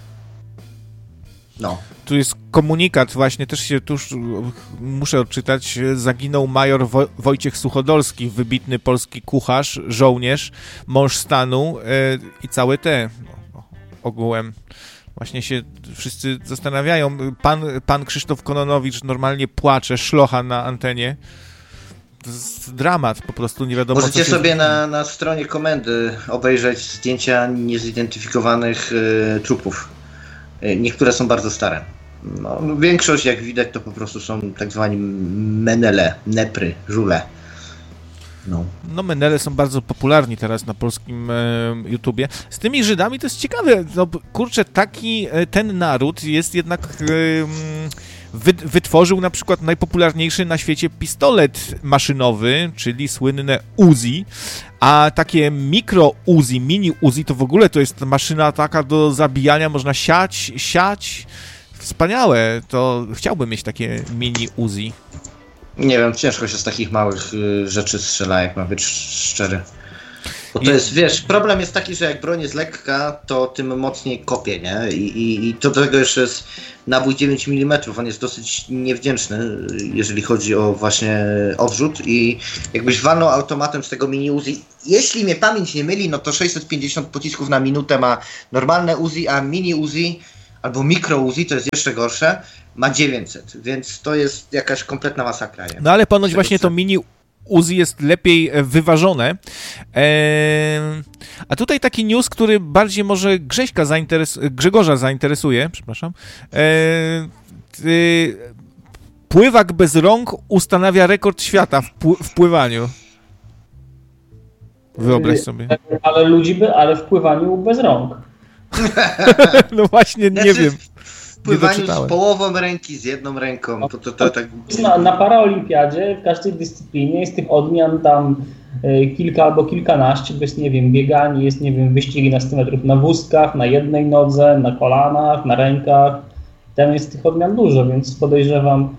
No. Tu jest komunikat właśnie, też się tuż muszę odczytać. Zaginął major Wojciech Suchodolski, wybitny polski kucharz, żołnierz, mąż stanu i całe te ogółem. Właśnie się wszyscy zastanawiają. Pan Krzysztof Kononowicz normalnie płacze, szlocha na antenie. To jest dramat, po prostu nie wiadomo. Możecie sobie na stronie komendy obejrzeć zdjęcia niezidentyfikowanych trupów. Niektóre są bardzo stare. No, większość, jak widać, to po prostu są tak zwani menele, nepry, żule. No menele są bardzo popularni teraz na polskim YouTubie. Z tymi Żydami to jest ciekawe. No, kurczę, ten naród jest jednak... wytworzył na przykład najpopularniejszy na świecie pistolet maszynowy, czyli słynne Uzi, a takie mikro Uzi, mini Uzi to w ogóle to jest maszyna taka do zabijania, można siać. Wspaniałe, to chciałbym mieć takie mini Uzi. Nie wiem, ciężko się z takich małych rzeczy strzela, jak mam być szczery. Bo to jest, wiesz, problem jest taki, że jak broń jest lekka, to tym mocniej kopie, nie? I to do tego jeszcze jest nabój 9 mm, on jest dosyć niewdzięczny, jeżeli chodzi o właśnie odrzut i jakbyś walnął automatem z tego mini Uzi, jeśli mnie pamięć nie myli, no to 650 pocisków na minutę ma normalne Uzi, a mini Uzi albo mikro Uzi, to jest jeszcze gorsze, ma 900, więc to jest jakaś kompletna masakra. Nie? No ale ponoć właśnie to mini Uzi jest lepiej wyważone. A tutaj taki news, który bardziej może Grzegorza zainteresuje, przepraszam. Pływak bez rąk ustanawia rekord świata w pływaniu. Wyobraź sobie. Ale w pływaniu bez rąk. No właśnie, nie wiem. W pływaniu z połową ręki, z jedną ręką. To tak... Na paraolimpiadzie w każdej dyscyplinie jest tych odmian tam kilka albo kilkanaście, bo jest, nie wiem, bieganie, jest, nie wiem, wyścigi na 100 metrów na wózkach, na jednej nodze, na kolanach, na rękach. Tam jest tych odmian dużo, więc podejrzewam,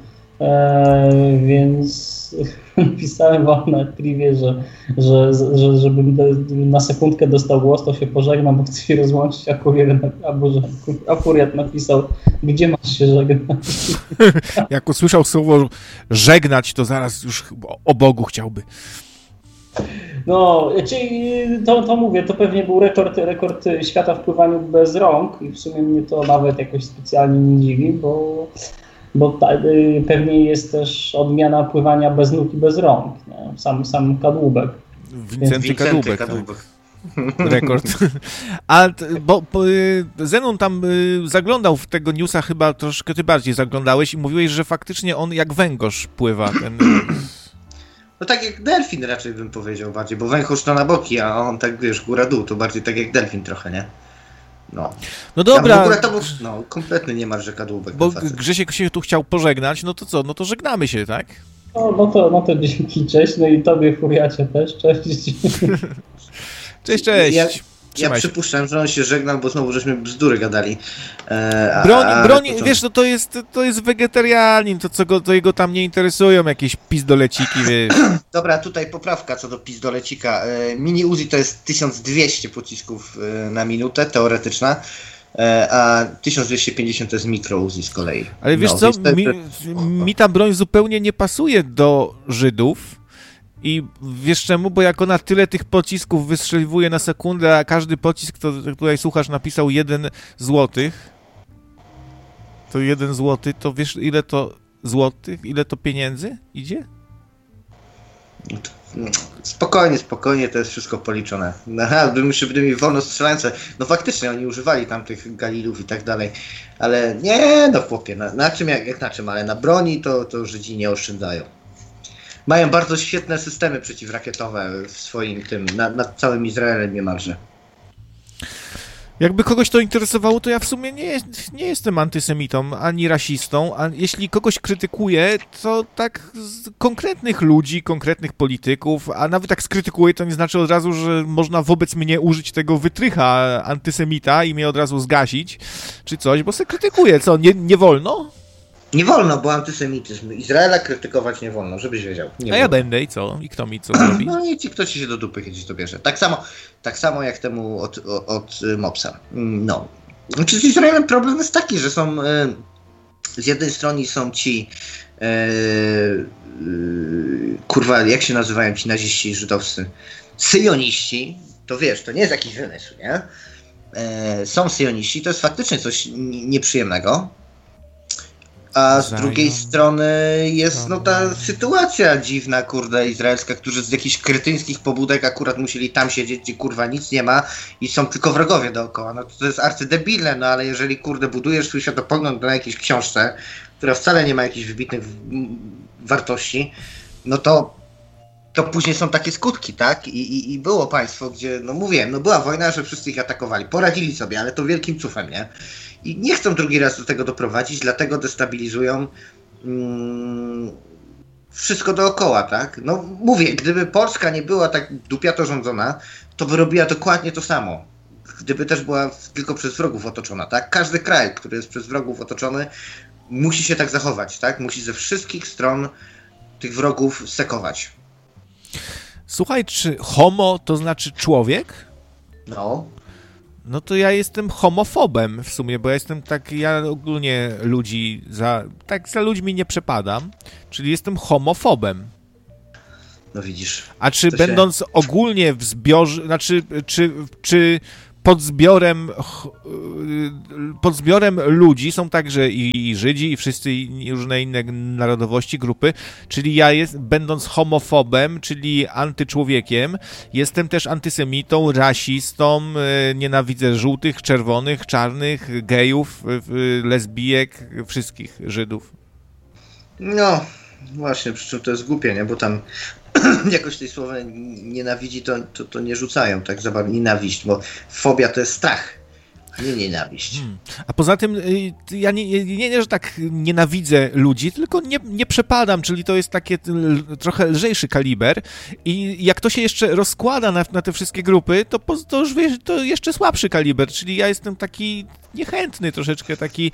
więc pisałem wam na privie, że żebym na sekundkę dostał głos, to się pożegnam, bo chcę się rozłączyć, a Furiat napisał, gdzie masz się żegnać? Jak usłyszał słowo żegnać, to zaraz już o Bogu chciałby. No, czyli to mówię, to pewnie był rekord świata w pływaniu bez rąk i w sumie mnie to nawet jakoś specjalnie nie dziwi, bo pewnie jest też odmiana pływania bez nóg i bez rąk, nie? Sam kadłubek. Wincenty Kadłubek. Tak. Rekord. A bo Zenon tam zaglądał w tego newsa, chyba troszkę ty bardziej zaglądałeś i mówiłeś, że faktycznie on jak węgorz pływa. No tak jak delfin raczej bym powiedział bardziej, bo węgorz to na boki, a on tak, wiesz, góra-dół, to bardziej tak jak delfin trochę, nie? No dobra. W ogóle to był kompletny niemalże kadłubek. Bo Grzesiek się tu chciał pożegnać, no to co? No to żegnamy się, tak? No to dzięki, cześć, no i tobie, Furiacie, też, cześć. Cześć. Ja przypuszczam, że on się żegnał, bo znowu żeśmy bzdury gadali. Broń, wiesz, no to jest wegetarianin, to jego tam nie interesują jakieś pizdoleciki, wiesz. Dobra, tutaj poprawka co do pizdolecika. Mini Uzi to jest 1200 pocisków na minutę, teoretyczna, a 1250 to jest mikro Uzi z kolei. Ale wiesz co, mi ta broń zupełnie nie pasuje do Żydów. I wiesz czemu? Bo jak ona tyle tych pocisków wystrzeliwuje na sekundę, a każdy pocisk, to tutaj słuchacz napisał 1 złotych, to 1 złoty, to wiesz ile to złotych, ile to pieniędzy idzie? Spokojnie, to jest wszystko policzone. Gdyby wolno strzelające, no faktycznie oni używali tam tych Galilów i tak dalej, ale nie, no chłopie, na czym jak na czym, ale na broni to Żydzi nie oszczędzają. Mają bardzo świetne systemy przeciwrakietowe w swoim tym, nad całym Izraelem niemalże. Jakby kogoś to interesowało, to ja w sumie nie jestem antysemitą, ani rasistą, a jeśli kogoś krytykuję, to tak konkretnych ludzi, konkretnych polityków, a nawet jak skrytykuję, to nie znaczy od razu, że można wobec mnie użyć tego wytrycha antysemita i mnie od razu zgasić, czy coś, bo se krytykuję, co, nie wolno? Nie wolno, bo antysemityzm. Izraela krytykować nie wolno, żebyś wiedział. Ja będę i co? I kto mi co zrobi? No i kto ci się do dupy kiedyś to bierze. Tak samo jak temu od Mopsa. No. Znaczy z Izraelem problem jest taki, że są z jednej strony są ci kurwa, jak się nazywają ci naziści żydowscy? Syjoniści. To wiesz, to nie jest jakiś wymysł, nie? Są syjoniści, to jest faktycznie coś nieprzyjemnego. A z drugiej strony jest ta sytuacja dziwna, kurde, izraelska, którzy z jakichś kretyńskich pobudek akurat musieli tam siedzieć, gdzie kurwa nic nie ma i są tylko wrogowie dookoła. No to jest arcydebilne, no ale jeżeli kurde budujesz swój światopogląd na jakiejś książce, która wcale nie ma jakichś wybitnych wartości, no to później są takie skutki, tak? I było państwo, gdzie, no mówiłem, no była wojna, że wszyscy ich atakowali, poradzili sobie, ale to wielkim cufem, nie? I nie chcą drugi raz do tego doprowadzić, dlatego destabilizują wszystko dookoła, tak? No mówię, gdyby Polska nie była tak dupiato rządzona, to by robiła dokładnie to samo. Gdyby też była tylko przez wrogów otoczona, tak? Każdy kraj, który jest przez wrogów otoczony, musi się tak zachować, tak? Musi ze wszystkich stron tych wrogów sekować. Słuchaj, czy homo to znaczy człowiek? No. No to ja jestem homofobem w sumie, bo ja ogólnie za ludźmi nie przepadam, czyli jestem homofobem. No widzisz. A czy będąc ogólnie w zbiorze, znaczy, czy pod zbiorem ludzi są także i Żydzi, i wszyscy różne inne narodowości, grupy, czyli będąc homofobem, czyli antyczłowiekiem, jestem też antysemitą, rasistą, nienawidzę żółtych, czerwonych, czarnych, gejów, lesbijek, wszystkich Żydów. No, właśnie, przy czym to jest głupie, nie? Bo tam jakoś tej słowa nienawidzi to nie rzucają tak za bardzo. Nienawiść, bo fobia to jest strach, a nie nienawiść. A poza tym ja nie, że tak nienawidzę ludzi, tylko nie przepadam, czyli to jest takie trochę lżejszy kaliber i jak to się jeszcze rozkłada na te wszystkie grupy, to już wiesz, to jeszcze słabszy kaliber, czyli ja jestem taki niechętny troszeczkę, taki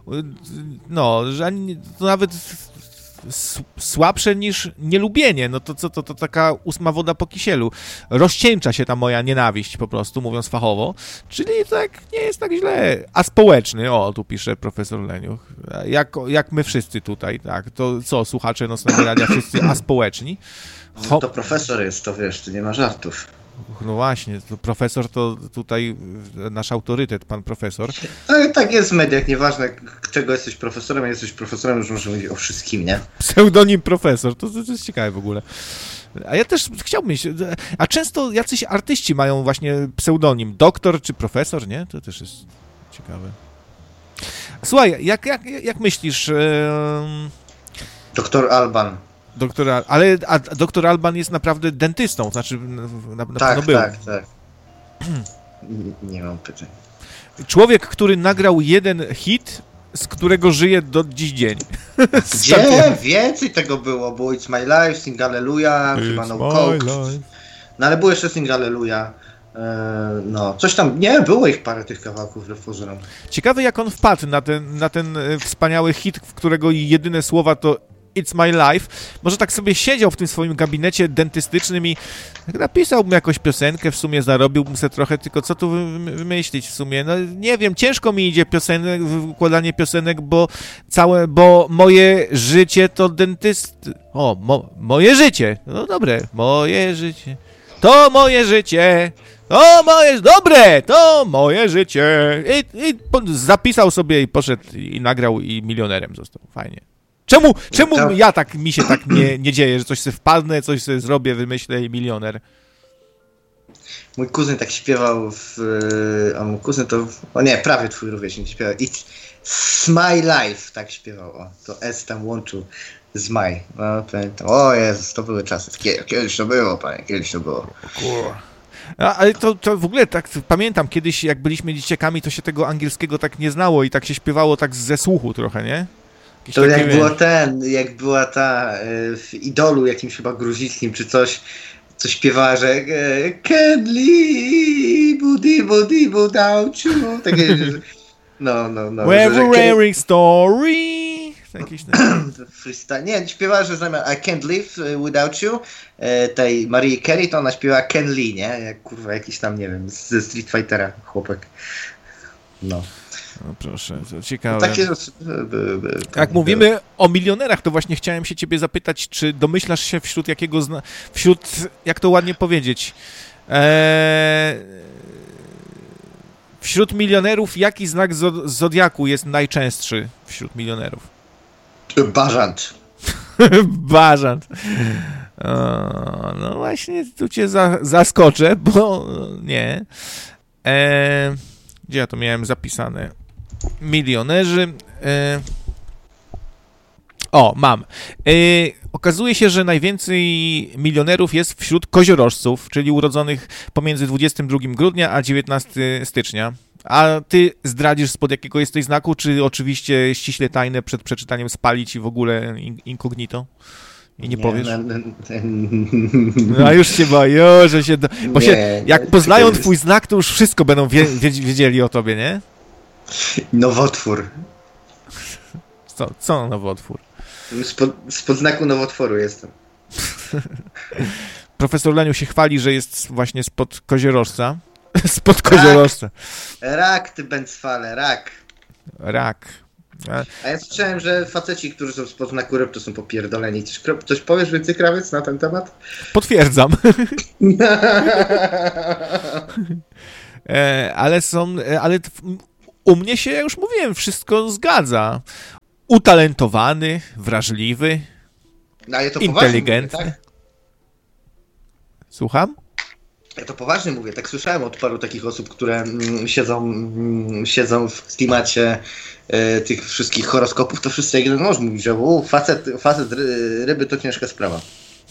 że to nawet słabsze niż nielubienie, no to taka 8 woda po kisielu. Rozcieńcza się ta moja nienawiść po prostu, mówiąc fachowo, czyli tak nie jest tak źle. A społeczny, tu pisze profesor Leniuch, jak my wszyscy tutaj, tak, to co, słuchacze Nocnego Radia, wszyscy aspołeczni? To profesor jest, to wiesz, tu nie ma żartów. No właśnie, to profesor to tutaj nasz autorytet, pan profesor. No i tak jest w mediach, nieważne czego jesteś profesorem, już możemy mówić o wszystkim, nie? Pseudonim profesor, to jest ciekawe w ogóle. A ja też chciałbym mieć, a często jacyś artyści mają właśnie pseudonim, doktor czy profesor, nie? To też jest ciekawe. Słuchaj, jak myślisz... Doktor Alban. A doktor Alban jest naprawdę dentystą, znaczy na pewno był. Tak. Nie mam pytań. Człowiek, który nagrał jeden hit, z którego żyje do dziś dzień. Gdzie? Więcej tego było. Było It's My Life, Sing Hallelujah, chyba No Coke. No ale było jeszcze Sing Hallelujah. Coś tam, nie, było ich parę tych kawałków reforzerem. Ciekawe jak on wpadł na ten wspaniały hit, w którego jedyne słowa to It's My Life. Może tak sobie siedział w tym swoim gabinecie dentystycznym i napisałbym jakąś piosenkę, w sumie zarobiłbym sobie trochę, tylko co tu wymyślić w sumie? No nie wiem, ciężko mi idzie układanie piosenek, bo moje życie to dentysty. Moje życie. No dobre, moje życie. To moje życie. Dobre, to moje życie. I zapisał sobie i poszedł i nagrał i milionerem został. Fajnie. Czemu mi się tak nie dzieje, że coś sobie wpadnę, coś sobie zrobię, wymyślę i milioner? Mój kuzyn tak śpiewał a mój kuzyn to... prawie twój rówieśnik śpiewał. It's my life, tak śpiewał. To S tam łączył z my. Pamiętam. O Jezus, to były czasy. Kiedyś to było, panie, kiedyś to było. Ale to w ogóle tak pamiętam, kiedyś jak byliśmy dzieciakami, to się tego angielskiego tak nie znało i tak się śpiewało tak ze słuchu trochę, nie? To jak była ta w Idolu jakimś chyba gruzickim czy coś, co śpiewała, że can't live without you. Takie, We're wearing story. Jakieś freestyle. Nie, śpiewała, że zamiast I can't live without you, tej Marii Carey, to ona śpiewa Ken Lee, nie? Jak kurwa jakiś tam, nie wiem, ze Street Fightera chłopak. No proszę, to ciekawe. Jak mówimy o milionerach, to właśnie chciałem się ciebie zapytać, czy domyślasz się wśród, jak to ładnie powiedzieć, wśród milionerów, jaki znak zodiaku jest najczęstszy wśród milionerów? Bażant. Bażant. No właśnie, tu cię zaskoczę, bo nie. Gdzie ja to miałem zapisane? Milionerzy. Mam. Okazuje się, że najwięcej milionerów jest wśród koziorożców, czyli urodzonych pomiędzy 22 grudnia a 19 stycznia. A ty zdradzisz, spod jakiego jesteś znaku, czy oczywiście ściśle tajne przed przeczytaniem spalić i w ogóle incognito? I nie powiesz? No już się boję, że się... jak poznają twój znak, to już wszystko będą wiedzieli o tobie, nie? Nowotwór. Co nowotwór? Spod znaku nowotworu jestem. Profesor Leniu się chwali, że jest właśnie spod koziorożca. Spod koziorożca. Rak, ty bęcwale, rak. Rak. A ja słyszałem, że faceci, którzy są spod znaku ryb, to są popierdoleni. Coś powiesz więcej, Krawiec, na ten temat? Potwierdzam. Ale u mnie się, ja już mówiłem, wszystko zgadza. Utalentowany, wrażliwy, ale to inteligentny. Mówię, tak? Słucham? Ja to poważnie mówię, tak słyszałem od paru takich osób, które siedzą w klimacie tych wszystkich horoskopów, to wszyscy jak jeden mąż mówi, że facet ryby to ciężka sprawa.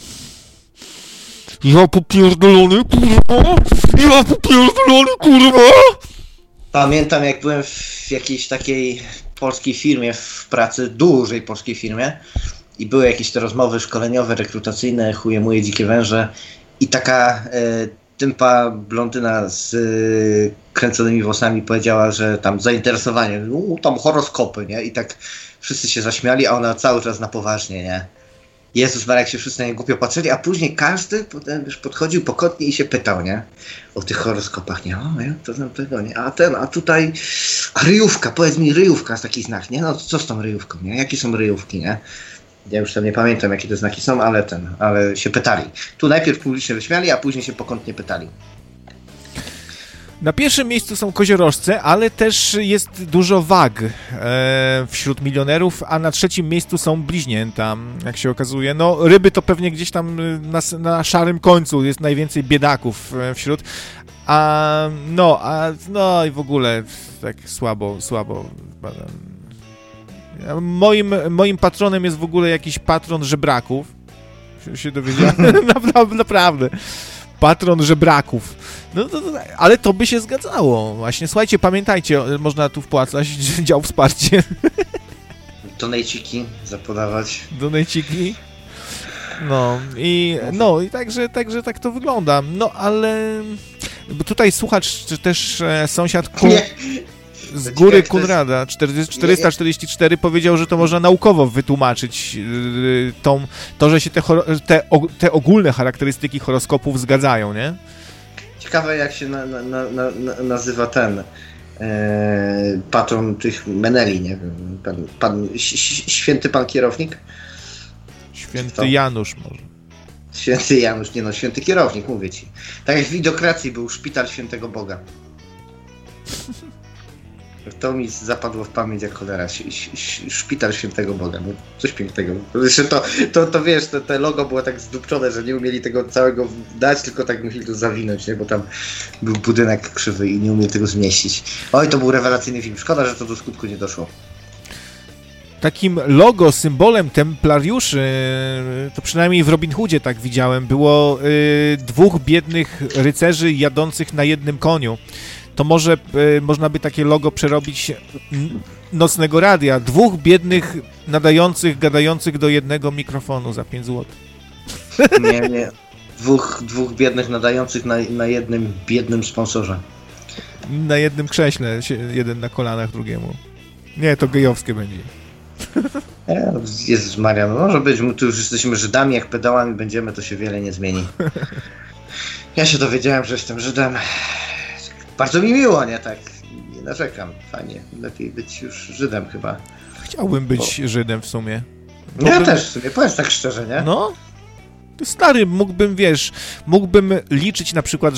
Ja popierdolony, kurwa! Ja popierdolony, kurwa! Pamiętam, jak byłem w jakiejś takiej polskiej firmie, w pracy, dużej polskiej firmie i były jakieś te rozmowy szkoleniowe, rekrutacyjne, chuje moje dzikie węże i taka tympa blondyna z kręconymi włosami powiedziała, że tam zainteresowanie, tam horoskopy, nie? I tak wszyscy się zaśmiali, a ona cały czas na poważnie, nie? Jezus Maria, jak się wszyscy na nie głupio patrzyli, a później każdy potem już podchodził pokotnie i się pytał, nie? O tych horoskopach, nie? O, ja to znam tego, nie? A tutaj, a ryjówka, powiedz mi, ryjówka z takich znak, nie? No co z tą ryjówką, nie? Jakie są ryjówki, nie? Ja już tam nie pamiętam, jakie te znaki są, ale się pytali. Tu najpierw publicznie wyśmiali, a później się pokątnie pytali. Na pierwszym miejscu są koziorożce, ale też jest dużo wag wśród milionerów, a na trzecim miejscu są bliźnięta, jak się okazuje. No, ryby to pewnie gdzieś tam na szarym końcu jest najwięcej biedaków wśród, no i w ogóle tak słabo. Moim patronem jest w ogóle jakiś patron żebraków. Się dowiedziałem. Naprawdę. Patron żebraków. No, ale to by się zgadzało. Właśnie, słuchajcie, pamiętajcie, można tu wpłacać dział wsparcie. Donejciki zapodawać. Donejciki. No i także tak to wygląda. No ale bo tutaj słuchacz, czy też sąsiad z góry Kunrada 444 powiedział, że to można naukowo wytłumaczyć to, że się te ogólne charakterystyki horoskopów zgadzają, nie? Ciekawe, jak się nazywa ten patron tych Meneli, nie wiem, święty pan kierownik? Święty Janusz może. Święty Janusz, nie no, święty kierownik, mówię ci. Tak jak w Idokracji był szpital świętego Boga. To mi zapadło w pamięć jak cholera. Szpital świętego Boga. No, coś pięknego. To wiesz, te logo było tak zdupczone, że nie umieli tego całego dać, tylko tak musieli to zawinąć, nie? Bo tam był budynek krzywy i nie umieli tego zmieścić. Oj, to był rewelacyjny film. Szkoda, że to do skutku nie doszło. Takim logo, symbolem templariuszy, to przynajmniej w Robin Hoodzie tak widziałem, było dwóch biednych rycerzy jadących na jednym koniu. To może można by takie logo przerobić nocnego radia. Dwóch biednych nadających, gadających do jednego mikrofonu za 5 zł. Nie. Dwóch biednych nadających na jednym biednym sponsorze. Na jednym krześle, jeden na kolanach drugiemu. Nie, to gejowskie będzie. Jezus Maria, no może być, my tu już jesteśmy Żydami, jak pedałami będziemy, to się wiele nie zmieni. Ja się dowiedziałem, że jestem Żydem. Bardzo mi miło, nie? Tak, nie narzekam. Fajnie, lepiej być już Żydem chyba. Chciałbym być Żydem w sumie. Ja też w sumie, powiedz tak szczerze, nie? No, stary, mógłbym liczyć na przykład,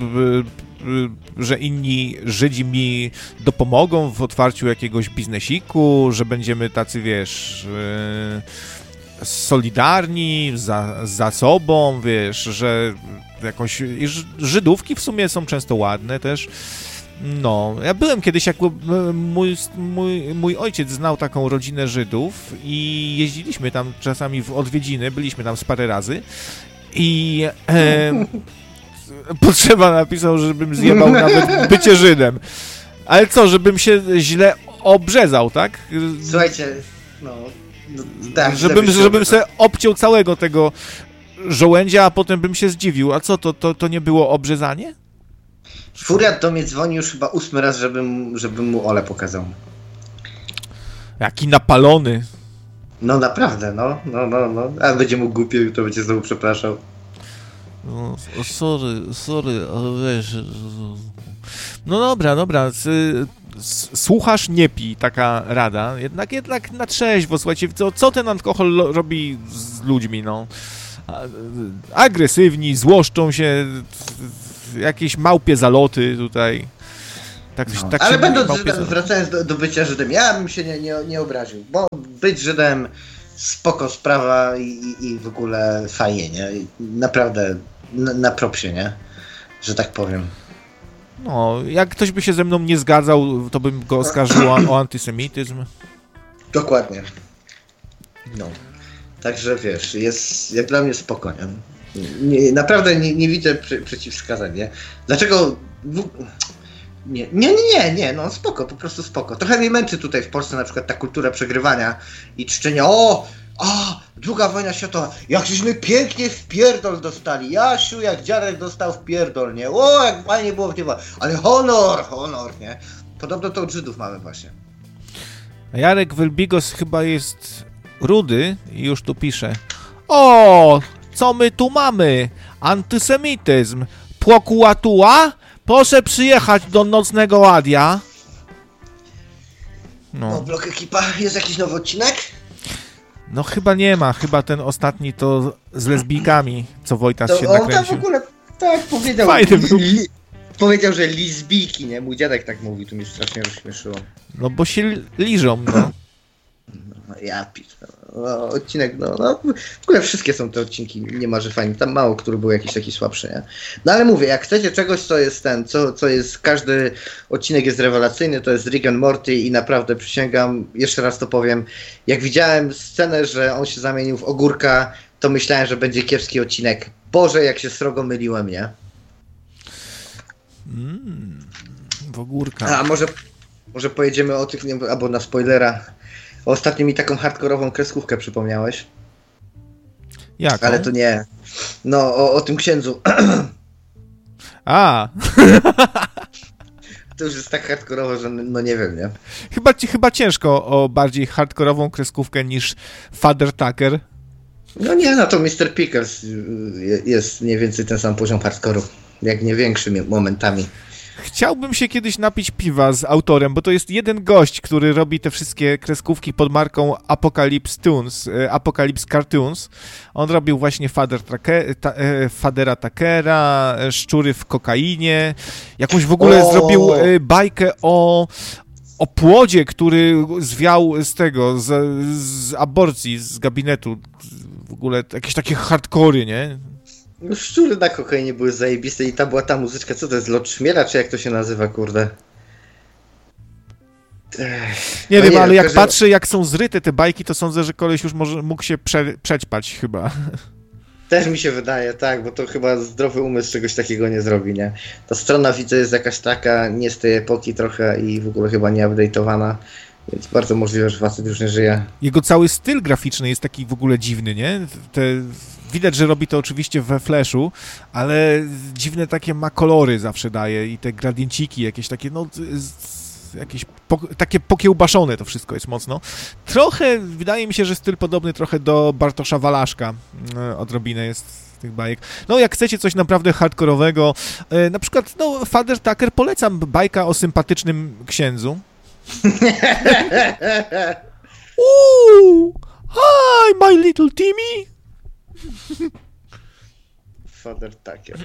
że inni Żydzi mi dopomogą w otwarciu jakiegoś biznesiku, że będziemy tacy, wiesz, solidarni za sobą, wiesz, że jakoś Żydówki w sumie są często ładne też. No, ja byłem kiedyś, jak mój ojciec znał taką rodzinę Żydów i jeździliśmy tam czasami w odwiedziny, byliśmy tam z parę razy i Potrzeba napisał, żebym zjebał nawet bycie Żydem. Ale co, żebym się źle obrzezał, tak? Słuchajcie, tak, żebym sobie obciął całego tego żołędzia, a potem bym się zdziwił. A co, to nie było obrzezanie? Furiat do mnie dzwoni już chyba 8 raz, żebym mu Ole pokazał. Jaki napalony. No naprawdę, no. A będzie mu głupio i to będzie znowu przepraszał. No, sorry, ale wiesz... No dobra, słuchasz, nie pij, taka rada. Jednak na trzeźwo, słuchajcie, co ten alkohol robi z ludźmi, no? Agresywni, złoszczą się, jakieś małpie zaloty tutaj. Tak ale będąc wracając do bycia Żydem, ja bym się nie obraził, bo być Żydem spoko sprawa i w ogóle fajnie, nie? Naprawdę na propsie, nie? Że tak powiem. No, jak ktoś by się ze mną nie zgadzał, to bym go oskarżył o antysemityzm. Dokładnie. No. Także wiesz, jest jak dla mnie spoko, nie? Naprawdę nie widzę przeciwwskazań, nie? Dlaczego... Nie, no spoko, po prostu spoko. Trochę mnie męczy tutaj w Polsce na przykład ta kultura przegrywania i czczenia, II wojna światowa, jak żeśmy pięknie w pierdol dostali, Jasiu, jak dziadek dostał w pierdol, nie? Jak fajnie było w niebo, ale honor, nie? Podobno to od Żydów mamy właśnie. A Jarek Welbigos chyba jest rudy i już tu pisze. O, co my tu mamy? Antysemityzm. Prokuratura? Proszę przyjechać do Nocnego Radia. No, Blok Ekipa, jest jakiś nowy odcinek? No chyba nie ma, chyba ten ostatni to z lesbijkami, co Wojtas się nakręcił. On tam w ogóle tak powiedział. Fajny był. Powiedział, że lesbijki, nie? Mój dziadek tak mówi, tu mnie strasznie rozśmieszyło. No bo się liżą, no. No ja odcinek, w ogóle wszystkie są te odcinki niemalże fajne, tam mało który był jakiś taki słabszy, nie? No ale mówię, jak chcecie czegoś, co jest co jest, każdy odcinek jest rewelacyjny, to jest Rick and Morty i naprawdę przysięgam, jeszcze raz to powiem, jak widziałem scenę, że on się zamienił w ogórka, to myślałem, że będzie kiepski odcinek. Boże, jak się srogo myliłem, nie? W ogórka. A może pojedziemy o tych, albo na spoilera. Ostatnio mi taką hardkorową kreskówkę przypomniałeś. Jak? Ale to nie. No, o tym księdzu. A. To już jest tak hardkorowo, że no nie wiem, nie? Chyba ciężko o bardziej hardkorową kreskówkę niż Father Tucker. No nie, no to Mr. Pickles jest mniej więcej ten sam poziom hardkoru. Jak nie większy momentami. Chciałbym się kiedyś napić piwa z autorem, bo to jest jeden gość, który robi te wszystkie kreskówki pod marką Apocalypse Cartoons. On robił właśnie Fadera Tuckera, Szczury w kokainie. Jakąś w ogóle zrobił bajkę o płodzie, który zwiał z aborcji, z gabinetu. W ogóle jakieś takie hardkory, nie? No, Szczury na kokainie były zajebiste i była ta muzyczka, co to jest, Lot Szmiela, czy jak to się nazywa, kurde? Nie wiem, ale jak patrzę, jak są zryte te bajki, to sądzę, że koleś już mógł się przećpać chyba. Też mi się wydaje, tak, bo to chyba zdrowy umysł czegoś takiego nie zrobi, nie? Ta strona, widzę, jest jakaś taka, nie z tej epoki trochę i w ogóle chyba nie update'owana, więc bardzo możliwe, że facet już nie żyje. Jego cały styl graficzny jest taki w ogóle dziwny, nie? Widać, że robi to oczywiście we Flashu, ale dziwne takie ma kolory zawsze daje i te gradienciki jakieś takie, jakieś takie pokiełbaszone to wszystko jest mocno. Trochę, wydaje mi się, że styl podobny trochę do Bartosza Walaszka, odrobinę jest tych bajek. No, jak chcecie coś naprawdę hardkorowego, na przykład, Father Tucker, polecam bajka o sympatycznym księdzu. Hi, my little Timmy! Father Tucker.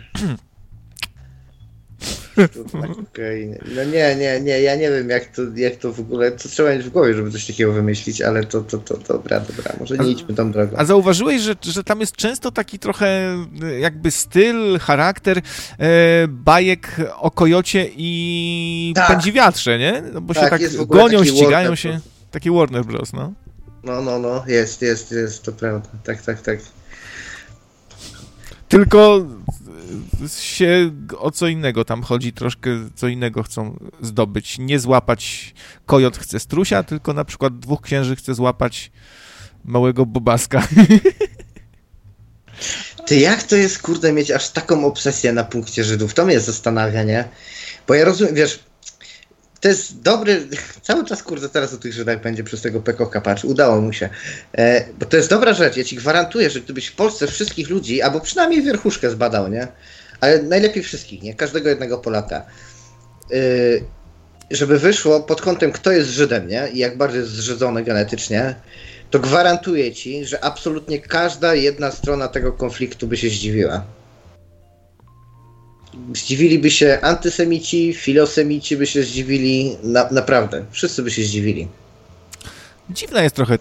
Okay. No nie, ja nie wiem jak to w ogóle, co trzeba mieć w głowie, żeby coś takiego wymyślić, ale to dobra, może nie idźmy tą drogą. A zauważyłeś, że tam jest często taki trochę jakby styl, charakter bajek o kojocie i pędziwiatrze, nie? No bo tak, się tak gonią, ścigają Warner, się. Taki Warner Bros, no. No, jest, to prawda, tak. Tylko się o co innego tam chodzi, troszkę co innego chcą zdobyć. Nie złapać kojot chce strusia, tylko na przykład 2 księży chce złapać małego bobaska. Ty, jak to jest, kurde, mieć aż taką obsesję na punkcie Żydów? To mnie zastanawia, nie? Bo ja rozumiem, wiesz, to jest dobry, cały czas kurde teraz o tych Żydach będzie przez tego PKK, patrz, udało mu się, bo to jest dobra rzecz, ja ci gwarantuję, że gdybyś w Polsce wszystkich ludzi, albo przynajmniej wierchuszkę zbadał, nie, ale najlepiej wszystkich, nie, każdego jednego Polaka, żeby wyszło pod kątem kto jest Żydem, nie, i jak bardzo jest zżydzony genetycznie, to gwarantuję ci, że absolutnie każda jedna strona tego konfliktu by się zdziwiła. Zdziwiliby się antysemici, filosemici by się zdziwili, naprawdę, wszyscy by się zdziwili. Dziwna jest trochę